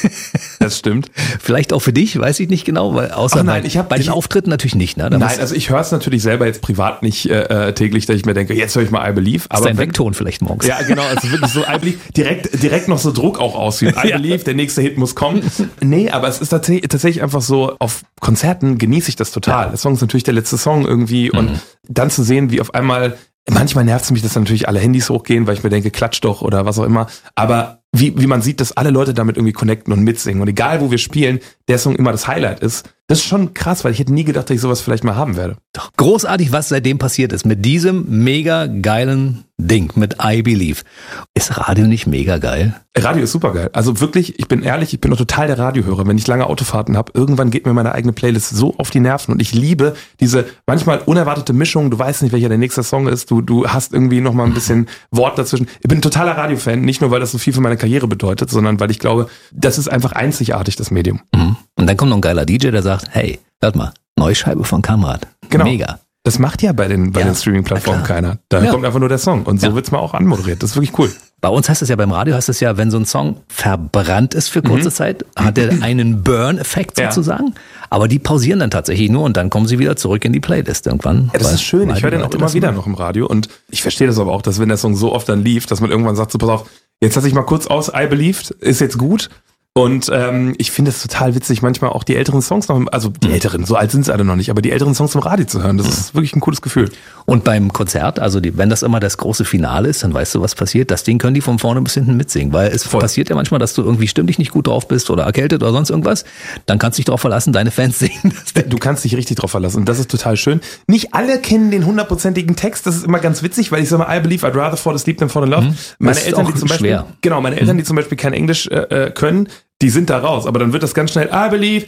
Das stimmt. Vielleicht auch für dich, weiß ich nicht genau, weil außer bei den Auftritten natürlich nicht. Ne? Nein, also ich höre es natürlich selber jetzt privat nicht täglich, dass ich mir denke, jetzt höre ich mal I Believe. Aber ist dein Weckton vielleicht morgens. Ja, genau, also wirklich so I Believe, direkt noch so Druck auch ausüben. I Believe, der nächste Hit muss kommen. Nee, aber es ist tatsächlich einfach so, auf Konzerten genieße ich das total. Der Song ist natürlich der letzte Song irgendwie und dann zu sehen, wie auf einmal, manchmal nervt es mich, dass natürlich alle Handys hochgehen, weil ich mir denke, klatsch doch oder was auch immer. Aber wie man sieht, dass alle Leute damit irgendwie connecten und mitsingen. Und egal, wo wir spielen, der Song immer das Highlight ist. Das ist schon krass, weil ich hätte nie gedacht, dass ich sowas vielleicht mal haben werde. Doch großartig, was seitdem passiert ist. Mit diesem mega geilen Ding, mit I Believe. Ist Radio nicht mega geil? Radio ist super geil. Also wirklich, ich bin ehrlich, ich bin doch total der Radiohörer. Wenn ich lange Autofahrten habe, irgendwann geht mir meine eigene Playlist so auf die Nerven. Und ich liebe diese manchmal unerwartete Mischung. Du weißt nicht, welcher der nächste Song ist. Du hast irgendwie noch mal ein bisschen Wort dazwischen. Ich bin ein totaler Radiofan. Nicht nur, weil das so viel für meine Karriere bedeutet, sondern weil ich glaube, das ist einfach einzigartig, das Medium. Und dann kommt noch ein geiler DJ, der sagt, hey, hört mal, neue Scheibe von Kamrat. Genau. Mega. Das macht ja bei den Streaming-Plattformen keiner. Da kommt einfach nur der Song. Und so wird's mal auch anmoderiert. Das ist wirklich cool. Bei uns heißt es ja, beim Radio heißt es ja, wenn so ein Song verbrannt ist für kurze Zeit, hat er einen Burn-Effekt sozusagen. Aber die pausieren dann tatsächlich nur und dann kommen sie wieder zurück in die Playlist irgendwann. Ja, das ist schön. Ich höre den auch immer wieder noch im Radio. Und ich verstehe das aber auch, dass wenn der Song so oft dann lief, dass man irgendwann sagt, so pass auf, jetzt lass ich mal kurz aus, I Believed, ist jetzt gut. Und ich finde es total witzig, manchmal auch die älteren Songs noch, also die älteren, so alt sind sie alle noch nicht, aber die älteren Songs im Radio zu hören, das ist wirklich ein cooles Gefühl. Und beim Konzert, also wenn das immer das große Finale ist, dann weißt du, was passiert. Das Ding können die von vorne bis hinten mitsingen, weil es passiert ja manchmal, dass du irgendwie stimmlich nicht gut drauf bist oder erkältet oder sonst irgendwas. Dann kannst du dich darauf verlassen, deine Fans singen. Du kannst dich richtig drauf verlassen und das ist total schön. Nicht alle kennen den 100%igen Text, das ist immer ganz witzig, weil ich sage mal, I believe I'd rather fall asleep than fall in love. Meine Eltern, die zum Beispiel, meine Eltern, die zum Beispiel kein Englisch können, die sind da raus, aber dann wird das ganz schnell I believe,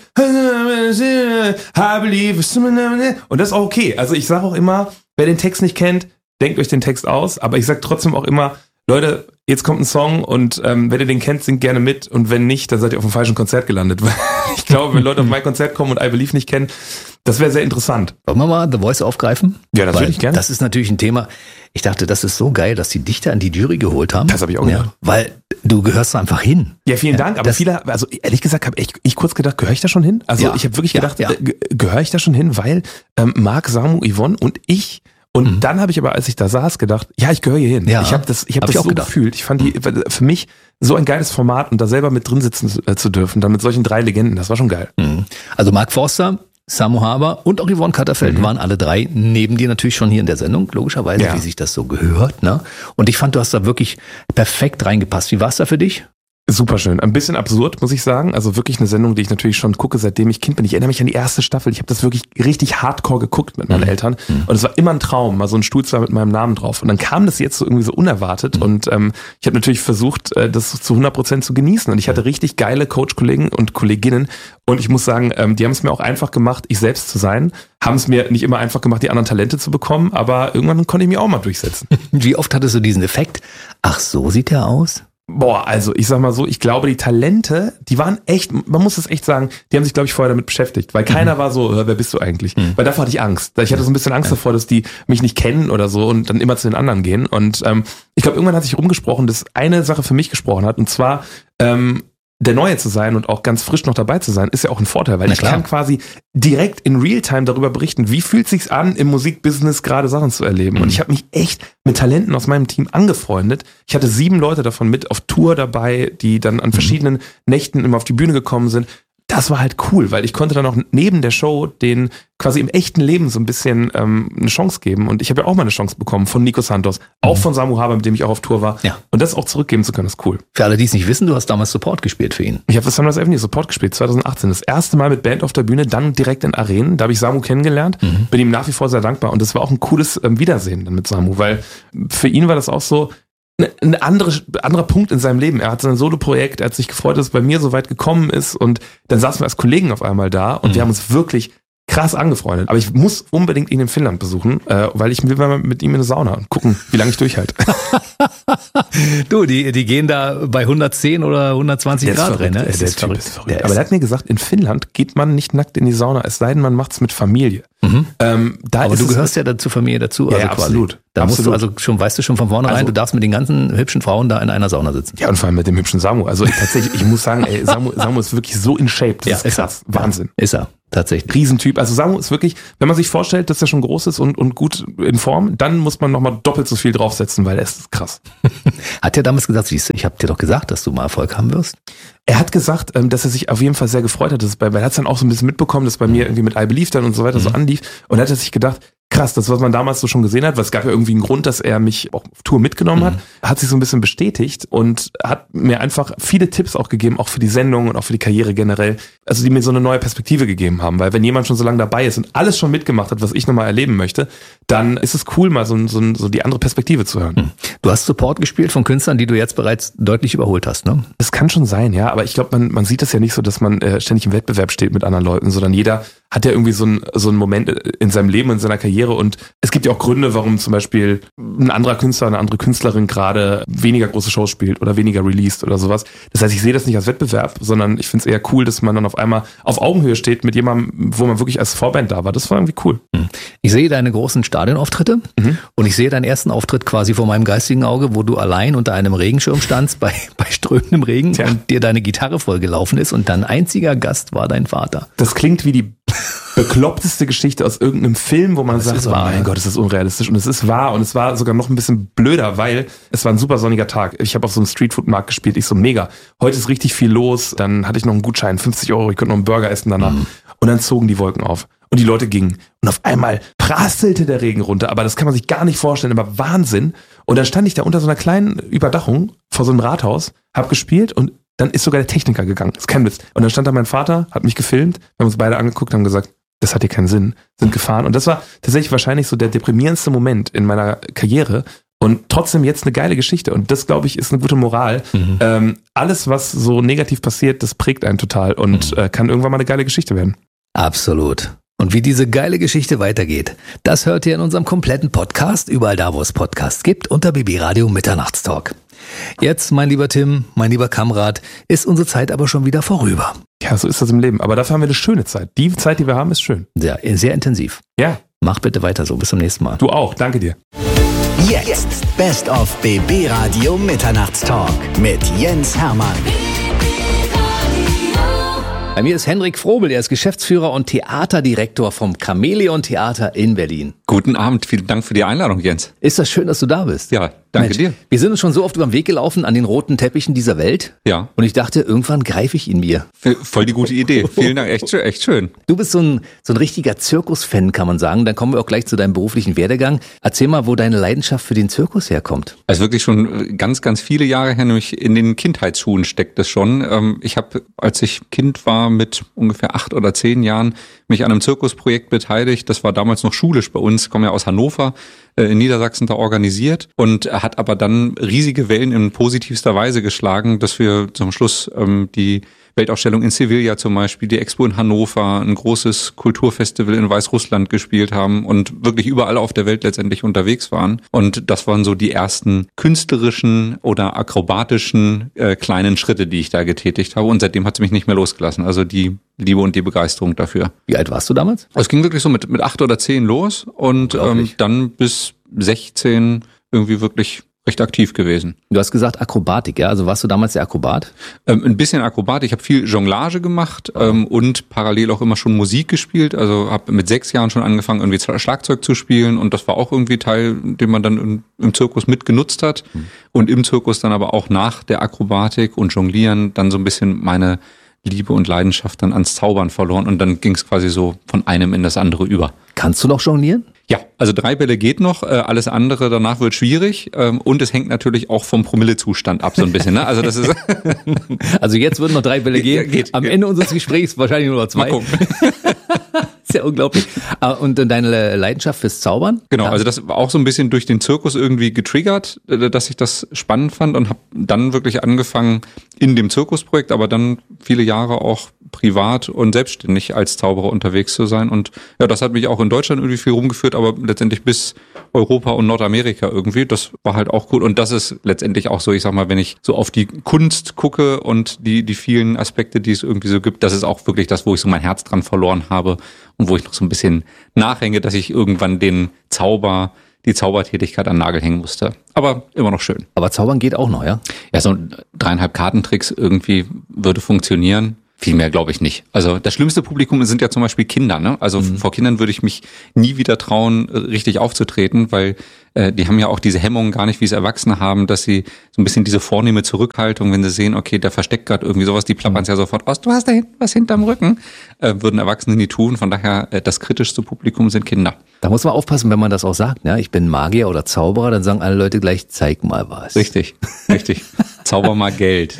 und das ist auch okay. Also ich sage auch immer, wer den Text nicht kennt, denkt euch den Text aus, aber ich sage trotzdem auch immer, Leute, jetzt kommt ein Song und wenn ihr den kennt, singt gerne mit und wenn nicht, dann seid ihr auf dem falschen Konzert gelandet. Ich glaube, wenn Leute auf mein Konzert kommen und I Believe nicht kennen, das wäre sehr interessant. Wollen wir mal The Voice aufgreifen? Ja, das würde ich gerne. Das ist natürlich ein Thema. Ich dachte, das ist so geil, dass die Dichter an die Jury geholt haben. Das habe ich auch gedacht. Weil du gehörst einfach hin. Ja, vielen Dank. Aber viele, also ehrlich gesagt, habe ich kurz gedacht, gehöre ich da schon hin? Also ich habe wirklich gedacht, gehöre ich da schon hin? Weil Marc, Samu, Yvonne und ich. Und dann habe ich aber, als ich da saß, gedacht, ja, ich gehöre hier hin. Ja, ich habe das so gefühlt. Ich fand für mich so ein geiles Format und da selber mit drin sitzen zu dürfen, dann mit solchen 3 Legenden, das war schon geil. Also Mark Forster, Samu Haber und auch Yvonne Katterfeld waren alle 3 neben dir natürlich schon hier in der Sendung, logischerweise, wie sich das so gehört. Ne? Und ich fand, du hast da wirklich perfekt reingepasst. Wie war es da für dich? Super schön. Ein bisschen absurd, muss ich sagen. Also wirklich eine Sendung, die ich natürlich schon gucke, seitdem ich Kind bin. Ich erinnere mich an die erste Staffel. Ich habe das wirklich richtig hardcore geguckt mit meinen Eltern. Und es war immer ein Traum, mal so ein Stuhlzimmer mit meinem Namen drauf. Und dann kam das jetzt so irgendwie so unerwartet. Und ich habe natürlich versucht, das zu 100% zu genießen. Und ich hatte richtig geile Coach-Kollegen und Kolleginnen. Und ich muss sagen, die haben es mir auch einfach gemacht, ich selbst zu sein. Haben es mir nicht immer einfach gemacht, die anderen Talente zu bekommen. Aber irgendwann konnte ich mich auch mal durchsetzen. Wie oft hattest du diesen Effekt? Ach, so sieht er aus? Boah, also ich sag mal so, ich glaube, die Talente, die waren echt, man muss es echt sagen, die haben sich, glaube ich, vorher damit beschäftigt, weil keiner war so, wer bist du eigentlich? Weil davor hatte ich Angst. Ich hatte so ein bisschen Angst davor, dass die mich nicht kennen oder so und dann immer zu den anderen gehen. Und ich glaube, irgendwann hat sich rumgesprochen, dass eine Sache für mich gesprochen hat, und zwar der Neue zu sein und auch ganz frisch noch dabei zu sein, ist ja auch ein Vorteil, weil ich kann quasi direkt in Realtime darüber berichten, wie fühlt sich's an, im Musikbusiness gerade Sachen zu erleben. Und ich habe mich echt mit Talenten aus meinem Team angefreundet. Ich hatte 7 Leute davon mit auf Tour dabei, die dann an verschiedenen Nächten immer auf die Bühne gekommen sind. Das war halt cool, weil ich konnte dann auch neben der Show den quasi im echten Leben so ein bisschen eine Chance geben. Und ich habe ja auch mal eine Chance bekommen von Nico Santos, auch von Samu Haber, mit dem ich auch auf Tour war. Ja. Und das auch zurückgeben zu können, ist cool. Für alle, die es nicht wissen, du hast damals Support gespielt für ihn. Ich habe für Sunrise Avenue Support gespielt, 2018. Das erste Mal mit Band auf der Bühne, dann direkt in Arenen. Da habe ich Samu kennengelernt, bin ihm nach wie vor sehr dankbar. Und das war auch ein cooles Wiedersehen dann mit Samu, weil für ihn war das auch so ein anderer Punkt in seinem Leben. Er hat sein Solo-Projekt, er hat sich gefreut, dass es bei mir so weit gekommen ist, und dann saßen wir als Kollegen auf einmal da und wir haben uns wirklich krass angefreundet. Aber ich muss unbedingt ihn in Finnland besuchen, weil ich will mal mit ihm in eine Sauna und gucken, wie lange ich durchhalte. Du, die gehen da bei 110 oder 120 Grad rein. Ne? Der Typ ist verrückt. Aber der hat mir gesagt, in Finnland geht man nicht nackt in die Sauna, es sei denn, man macht's mit Familie. Aber du gehörst ja zur Familie dazu. Ja, also absolut. Da musst du also schon, weißt du schon von vornherein, du darfst mit den ganzen hübschen Frauen da in einer Sauna sitzen. Ja, und vor allem mit dem hübschen Samu. Also tatsächlich, ich muss sagen, Samu ist wirklich so in Shape. Das ist krass. Wahnsinn. Ist er. Tatsächlich. Riesentyp. Also Samu ist wirklich, wenn man sich vorstellt, dass er schon groß ist und gut in Form, dann muss man nochmal doppelt so viel draufsetzen, weil er ist krass. Hat er damals gesagt, siehst du, ich habe dir doch gesagt, dass du mal Erfolg haben wirst? Er hat gesagt, dass er sich auf jeden Fall sehr gefreut hat, weil er hat es dann auch so ein bisschen mitbekommen, dass bei mir irgendwie mit I Believe dann und so weiter so anlief, und er hat sich gedacht, krass, das, was man damals so schon gesehen hat, weil es gab ja irgendwie einen Grund, dass er mich auch auf Tour mitgenommen hat sich so ein bisschen bestätigt und hat mir einfach viele Tipps auch gegeben, auch für die Sendung und auch für die Karriere generell, also die mir so eine neue Perspektive gegeben haben, weil wenn jemand schon so lange dabei ist und alles schon mitgemacht hat, was ich nochmal erleben möchte, dann ist es cool, mal so die andere Perspektive zu hören. Du hast Support gespielt von Künstlern, die du jetzt bereits deutlich überholt hast, ne? Das kann schon sein, ja, aber ich glaube, man sieht das ja nicht so, dass man ständig im Wettbewerb steht mit anderen Leuten, sondern jeder hat ja irgendwie so einen Moment in seinem Leben, in seiner Karriere, und es gibt ja auch Gründe, warum zum Beispiel ein anderer Künstler, eine andere Künstlerin gerade weniger große Shows spielt oder weniger released oder sowas. Das heißt, ich sehe das nicht als Wettbewerb, sondern ich finde es eher cool, dass man dann auf einmal auf Augenhöhe steht mit jemandem, wo man wirklich als Vorband da war. Das war irgendwie cool. Ich sehe deine großen Stadionauftritte und ich sehe deinen ersten Auftritt quasi vor meinem geistigen Auge, wo du allein unter einem Regenschirm standst bei strömendem Regen und dir deine Gitarre vollgelaufen ist und dein einziger Gast war dein Vater. Das klingt wie die bekloppteste Geschichte aus irgendeinem Film, wo man sagt, oh mein Gott, ist das unrealistisch. Und es ist wahr, und es war sogar noch ein bisschen blöder, weil es war ein super sonniger Tag. Ich habe auf so einem Streetfood-Markt gespielt, ich so mega. Heute ist richtig viel los, dann hatte ich noch einen Gutschein, 50 €, ich konnte noch einen Burger essen danach. Und dann zogen die Wolken auf und die Leute gingen. Und auf einmal prasselte der Regen runter, aber das kann man sich gar nicht vorstellen, aber Wahnsinn. Und dann stand ich da unter so einer kleinen Überdachung vor so einem Rathaus, hab gespielt und dann ist sogar der Techniker gegangen. Das ist kein Witz. Und dann stand da mein Vater, hat mich gefilmt, wir haben uns beide angeguckt, haben gesagt, das hat hier keinen Sinn, sind gefahren. Und das war tatsächlich wahrscheinlich so der deprimierendste Moment in meiner Karriere. Und trotzdem jetzt eine geile Geschichte. Und das, glaube ich, ist eine gute Moral. Alles, was so negativ passiert, das prägt einen total und kann irgendwann mal eine geile Geschichte werden. Absolut. Und wie diese geile Geschichte weitergeht, das hört ihr in unserem kompletten Podcast, überall da, wo es Podcasts gibt, unter BB Radio Mitternachtstalk. Jetzt, mein lieber Tim, mein lieber Kamerad, ist unsere Zeit aber schon wieder vorüber. Ja, so ist das im Leben. Aber dafür haben wir eine schöne Zeit. Die Zeit, die wir haben, ist schön. Ja, sehr intensiv. Ja. Mach bitte weiter so. Bis zum nächsten Mal. Du auch. Danke dir. Jetzt Best of BB Radio Mitternachtstalk mit Jens Hermann. Bei mir ist Henrik Frobel, er ist Geschäftsführer und Theaterdirektor vom Chamäleon Theater in Berlin. Guten Abend, vielen Dank für die Einladung, Jens. Ist das schön, dass du da bist? Ja, danke dir. Wir sind uns schon so oft über den Weg gelaufen an den roten Teppichen dieser Welt. Ja. Und ich dachte, irgendwann greife ich ihn mir. Voll die gute Idee. Vielen Dank, echt schön. Du bist so ein richtiger Zirkusfan, kann man sagen. Dann kommen wir auch gleich zu deinem beruflichen Werdegang. Erzähl mal, wo deine Leidenschaft für den Zirkus herkommt. Also wirklich schon ganz, ganz viele Jahre her, nämlich in den Kindheitsschuhen steckt das schon. Ich habe, als ich Kind war, mit ungefähr 8 oder 10 Jahren mich an einem Zirkusprojekt beteiligt. Das war damals noch schulisch bei uns, ich komme ja aus Hannover, in Niedersachsen da organisiert, und hat aber dann riesige Wellen in positivster Weise geschlagen, dass wir zum Schluss die Weltausstellung in Sevilla zum Beispiel, die Expo in Hannover, ein großes Kulturfestival in Weißrussland gespielt haben und wirklich überall auf der Welt letztendlich unterwegs waren. Und das waren so die ersten künstlerischen oder akrobatischen kleinen Schritte, die ich da getätigt habe. Und seitdem hat es mich nicht mehr losgelassen. Also die Liebe und die Begeisterung dafür. Wie alt warst du damals? Es ging wirklich so mit 8 oder 10 los und dann bis 16 irgendwie wirklich recht aktiv gewesen. Du hast gesagt Akrobatik, ja? Also warst du damals der Akrobat? Ein bisschen Akrobat. Ich habe viel Jonglage gemacht und parallel auch immer schon Musik gespielt. Also habe mit 6 Jahren schon angefangen, irgendwie Schlagzeug zu spielen, und das war auch irgendwie Teil, den man dann im Zirkus mitgenutzt hat. Und im Zirkus dann aber auch nach der Akrobatik und Jonglieren dann so ein bisschen meine Liebe und Leidenschaft dann ans Zaubern verloren, und dann ging es quasi so von einem in das andere über. Kannst du noch jonglieren? Ja, also 3 Bälle geht noch, alles andere danach wird schwierig, und es hängt natürlich auch vom Promillezustand ab so ein bisschen. Ne? Also das ist also jetzt würden noch 3 Bälle gehen. Geht. Am Ende unseres Gesprächs wahrscheinlich nur noch 2. Mal gucken. ist ja unglaublich. Und deine Leidenschaft fürs Zaubern? Genau, also das war auch so ein bisschen durch den Zirkus irgendwie getriggert, dass ich das spannend fand und habe dann wirklich angefangen in dem Zirkusprojekt, aber dann viele Jahre auch privat und selbstständig als Zauberer unterwegs zu sein. Und ja, das hat mich auch in Deutschland irgendwie viel rumgeführt, aber letztendlich bis Europa und Nordamerika irgendwie. Das war halt auch cool. Und das ist letztendlich auch so, ich sag mal, wenn ich so auf die Kunst gucke und die vielen Aspekte, die es irgendwie so gibt, das ist auch wirklich das, wo ich so mein Herz dran verloren habe und wo ich noch so ein bisschen nachhänge, dass ich irgendwann die Zaubertätigkeit an den Nagel hängen musste. Aber immer noch schön. Aber Zaubern geht auch noch, ja? Ja, so 3,5 Kartentricks irgendwie würde funktionieren. Viel mehr glaube ich nicht. Also das schlimmste Publikum sind ja zum Beispiel Kinder, ne? Also vor Kindern würde ich mich nie wieder trauen, richtig aufzutreten, weil die haben ja auch diese Hemmungen gar nicht, wie es Erwachsene haben, dass sie so ein bisschen diese vornehme Zurückhaltung, wenn sie sehen, okay, der versteckt gerade irgendwie sowas, die plappern es ja sofort aus, du hast da hinten was hinterm Rücken, würden Erwachsene nie tun. Von daher, das kritischste Publikum sind Kinder. Da muss man aufpassen, wenn man das auch sagt, ne? Ich bin Magier oder Zauberer, dann sagen alle Leute gleich, zeig mal was. Richtig. Zauber mal Geld.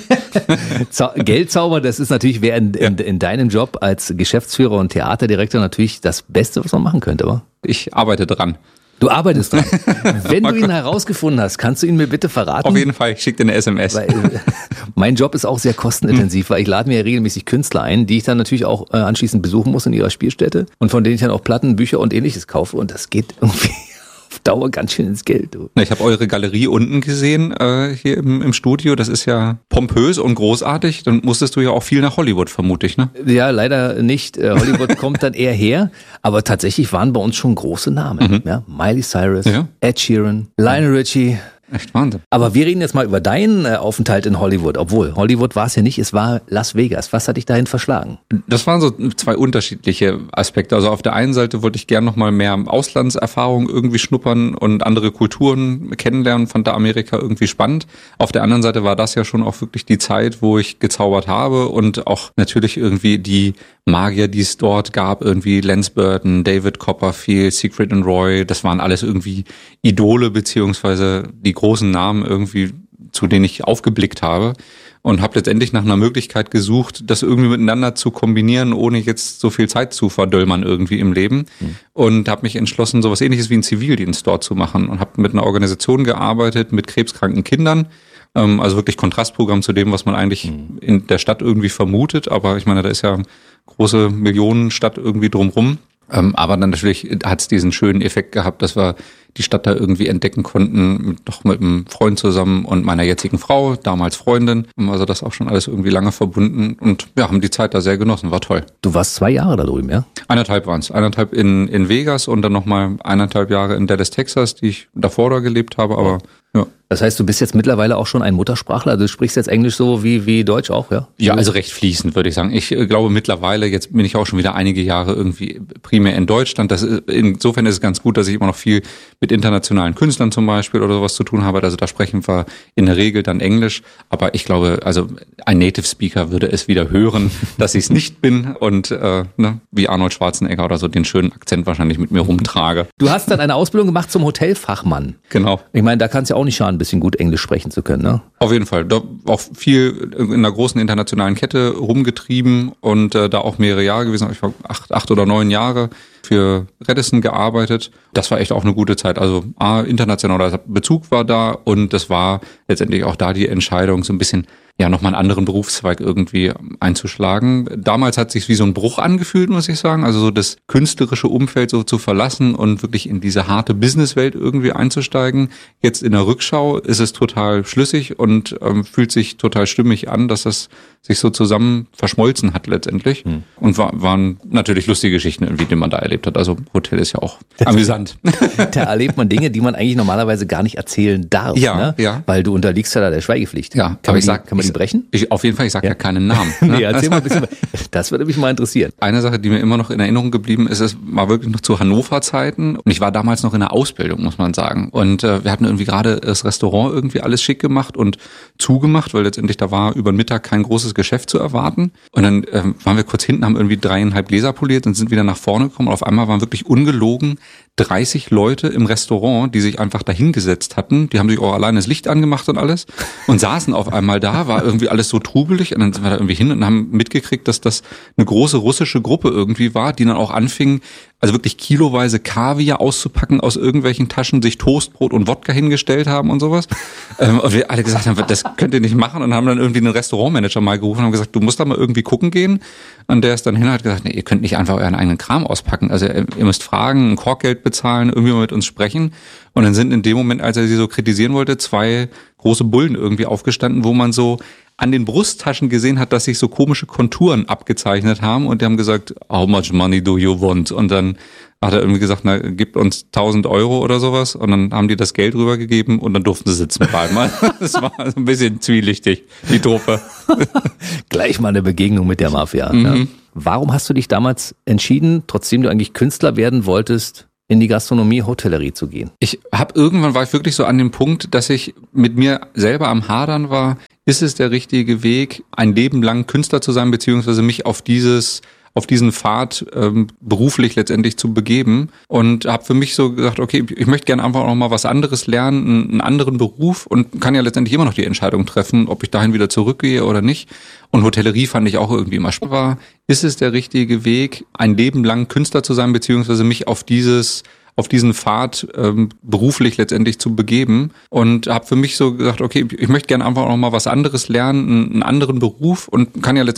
So. Geldzauber, das ist natürlich, wäre in deinem Job als Geschäftsführer und Theaterdirektor natürlich das Beste, was man machen könnte, oder? Ich arbeite dran. Du arbeitest dran. Wenn du ihn herausgefunden hast, kannst du ihn mir bitte verraten? Auf jeden Fall, ich schicke dir eine SMS. Mein Job ist auch sehr kostenintensiv, weil ich lade mir ja regelmäßig Künstler ein, die ich dann natürlich auch anschließend besuchen muss in ihrer Spielstätte und von denen ich dann auch Platten, Bücher und ähnliches kaufe und das geht irgendwie auf Dauer ganz schön ins Geld. Du. Ich habe eure Galerie unten gesehen, hier im Studio. Das ist ja pompös und großartig. Dann musstest du ja auch viel nach Hollywood, vermute ich, ne? Ja, leider nicht. Hollywood kommt dann eher her. Aber tatsächlich waren bei uns schon große Namen. Ja? Miley Cyrus, Ed Sheeran, Lionel Richie. Echt Wahnsinn. Aber wir reden jetzt mal über deinen Aufenthalt in Hollywood. Obwohl, Hollywood war es ja nicht, es war Las Vegas. Was hat dich dahin verschlagen? Das waren so zwei unterschiedliche Aspekte. Also auf der einen Seite wollte ich gern noch mal mehr Auslandserfahrung irgendwie schnuppern und andere Kulturen kennenlernen, fand da Amerika irgendwie spannend. Auf der anderen Seite war das ja schon auch wirklich die Zeit, wo ich gezaubert habe und auch natürlich irgendwie die Magier, die es dort gab, irgendwie Lance Burton, David Copperfield, Siegfried und Roy, das waren alles irgendwie Idole beziehungsweise die großen Namen irgendwie, zu denen ich aufgeblickt habe und habe letztendlich nach einer Möglichkeit gesucht, das irgendwie miteinander zu kombinieren, ohne jetzt so viel Zeit zu verdöllmern irgendwie im Leben und habe mich entschlossen, sowas Ähnliches wie einen Zivildienst dort zu machen und habe mit einer Organisation gearbeitet, mit krebskranken Kindern. Also wirklich Kontrastprogramm zu dem, was man eigentlich in der Stadt irgendwie vermutet. Aber ich meine, da ist ja große Millionenstadt irgendwie drumrum. Aber dann natürlich hat es diesen schönen Effekt gehabt, dass wir die Stadt da irgendwie entdecken konnten, noch mit einem Freund zusammen und meiner jetzigen Frau, damals Freundin. Also das auch schon alles irgendwie lange verbunden und ja, haben die Zeit da sehr genossen, war toll. Du warst 2 Jahre da drüben, ja? 1,5 waren es. 1,5 in Vegas und dann nochmal 1,5 Jahre in Dallas, Texas, die ich davor da gelebt habe, aber ja. Das heißt, du bist jetzt mittlerweile auch schon ein Muttersprachler? Du sprichst jetzt Englisch so wie Deutsch auch, ja? Ja, also recht fließend, würde ich sagen. Ich glaube mittlerweile, jetzt bin ich auch schon wieder einige Jahre irgendwie primär in Deutschland. Insofern ist es ganz gut, dass ich immer noch viel mit internationalen Künstlern zum Beispiel oder sowas zu tun habe. Also da sprechen wir in der Regel dann Englisch. Aber ich glaube, also ein Native Speaker würde es wieder hören, dass ich es nicht bin und wie Arnold Schwarzenegger oder so den schönen Akzent wahrscheinlich mit mir rumtrage. Du hast dann eine Ausbildung gemacht zum Hotelfachmann. Genau. Ich meine, da kann es ja auch nicht schaden, ein bisschen gut Englisch sprechen zu können, ne? Auf jeden Fall. Da auch viel in einer großen internationalen Kette rumgetrieben und da auch mehrere Jahre gewesen. Ich war 8 oder 9 Jahre für Radisson gearbeitet. Das war echt auch eine gute Zeit. Also internationaler Bezug war da und das war letztendlich auch da die Entscheidung, so ein bisschen nochmal einen anderen Berufszweig irgendwie einzuschlagen. Damals hat es sich wie so ein Bruch angefühlt, muss ich sagen. Also so das künstlerische Umfeld so zu verlassen und wirklich in diese harte Businesswelt irgendwie einzusteigen. Jetzt in der Rückschau ist es total schlüssig und fühlt sich total stimmig an, dass das sich so zusammen verschmolzen hat letztendlich. Und waren natürlich lustige Geschichten irgendwie, die man da erlebt hat. Also Hotel ist ja auch amüsant. Da erlebt man Dinge, die man eigentlich normalerweise gar nicht erzählen darf. Ja, ne? ja. Weil du unterliegst ja da der Schweigepflicht. Ja, kann man die brechen? Auf jeden Fall, ich sage ja keinen Namen. Ne? Nee, erzähl mal ein bisschen. Das würde mich mal interessieren. Eine Sache, die mir immer noch in Erinnerung geblieben ist, es war wirklich noch zu Hannover-Zeiten und ich war damals noch in der Ausbildung, muss man sagen. Und wir hatten irgendwie gerade das Restaurant irgendwie alles schick gemacht und zugemacht, weil letztendlich da war über den Mittag kein großes Geschäft zu erwarten. Und dann waren wir kurz hinten, haben irgendwie 3,5 Gläser poliert und sind wieder nach vorne gekommen. Und auf einmal waren wirklich ungelogen 30 Leute im Restaurant, die sich einfach dahingesetzt hatten. Die haben sich auch alleine das Licht angemacht und alles und saßen auf einmal da, war irgendwie alles so trubelig und dann sind wir da irgendwie hin und haben mitgekriegt, dass das eine große russische Gruppe irgendwie war, die dann auch anfing, also wirklich kiloweise Kaviar auszupacken aus irgendwelchen Taschen, sich Toastbrot und Wodka hingestellt haben und sowas. Und wir alle gesagt haben, das könnt ihr nicht machen und haben dann irgendwie einen Restaurantmanager mal gerufen und haben gesagt, du musst da mal irgendwie gucken gehen. Und der ist dann hin und hat gesagt, nee, ihr könnt nicht einfach euren eigenen Kram auspacken. Also ihr müsst fragen, ein Korkgeld bezahlen, irgendwie mal mit uns sprechen. Und dann sind in dem Moment, als er sie so kritisieren wollte, 2 große Bullen irgendwie aufgestanden, wo man so an den Brusttaschen gesehen hat, dass sich so komische Konturen abgezeichnet haben und die haben gesagt, how much money do you want? Und dann hat er irgendwie gesagt, na, gib uns 1.000 Euro oder sowas und dann haben die das Geld rübergegeben und dann durften sie sitzen bleiben. Das war so ein bisschen zwielichtig, die Truppe. Gleich mal eine Begegnung mit der Mafia. Ja. Warum hast du dich damals entschieden, trotzdem du eigentlich Künstler werden wolltest, in die Gastronomie, Hotellerie zu gehen? Irgendwann war ich wirklich so an dem Punkt, dass ich mit mir selber am Hadern war, ist es der richtige Weg, ein Leben lang Künstler zu sein, beziehungsweise mich auf diesen Pfad beruflich letztendlich zu begeben und habe für mich so gesagt, okay, ich möchte gerne einfach noch mal was anderes lernen, einen anderen Beruf und kann ja letztendlich immer noch die Entscheidung treffen, ob ich dahin wieder zurückgehe oder nicht. Und Hotellerie fand ich auch irgendwie immer spannend. Ist es der richtige Weg, ein Leben lang Künstler zu sein, beziehungsweise mich auf diesen Pfad beruflich letztendlich zu begeben und habe für mich so gesagt, okay, ich möchte gerne einfach noch mal was anderes lernen, einen anderen Beruf und kann ja letztendlich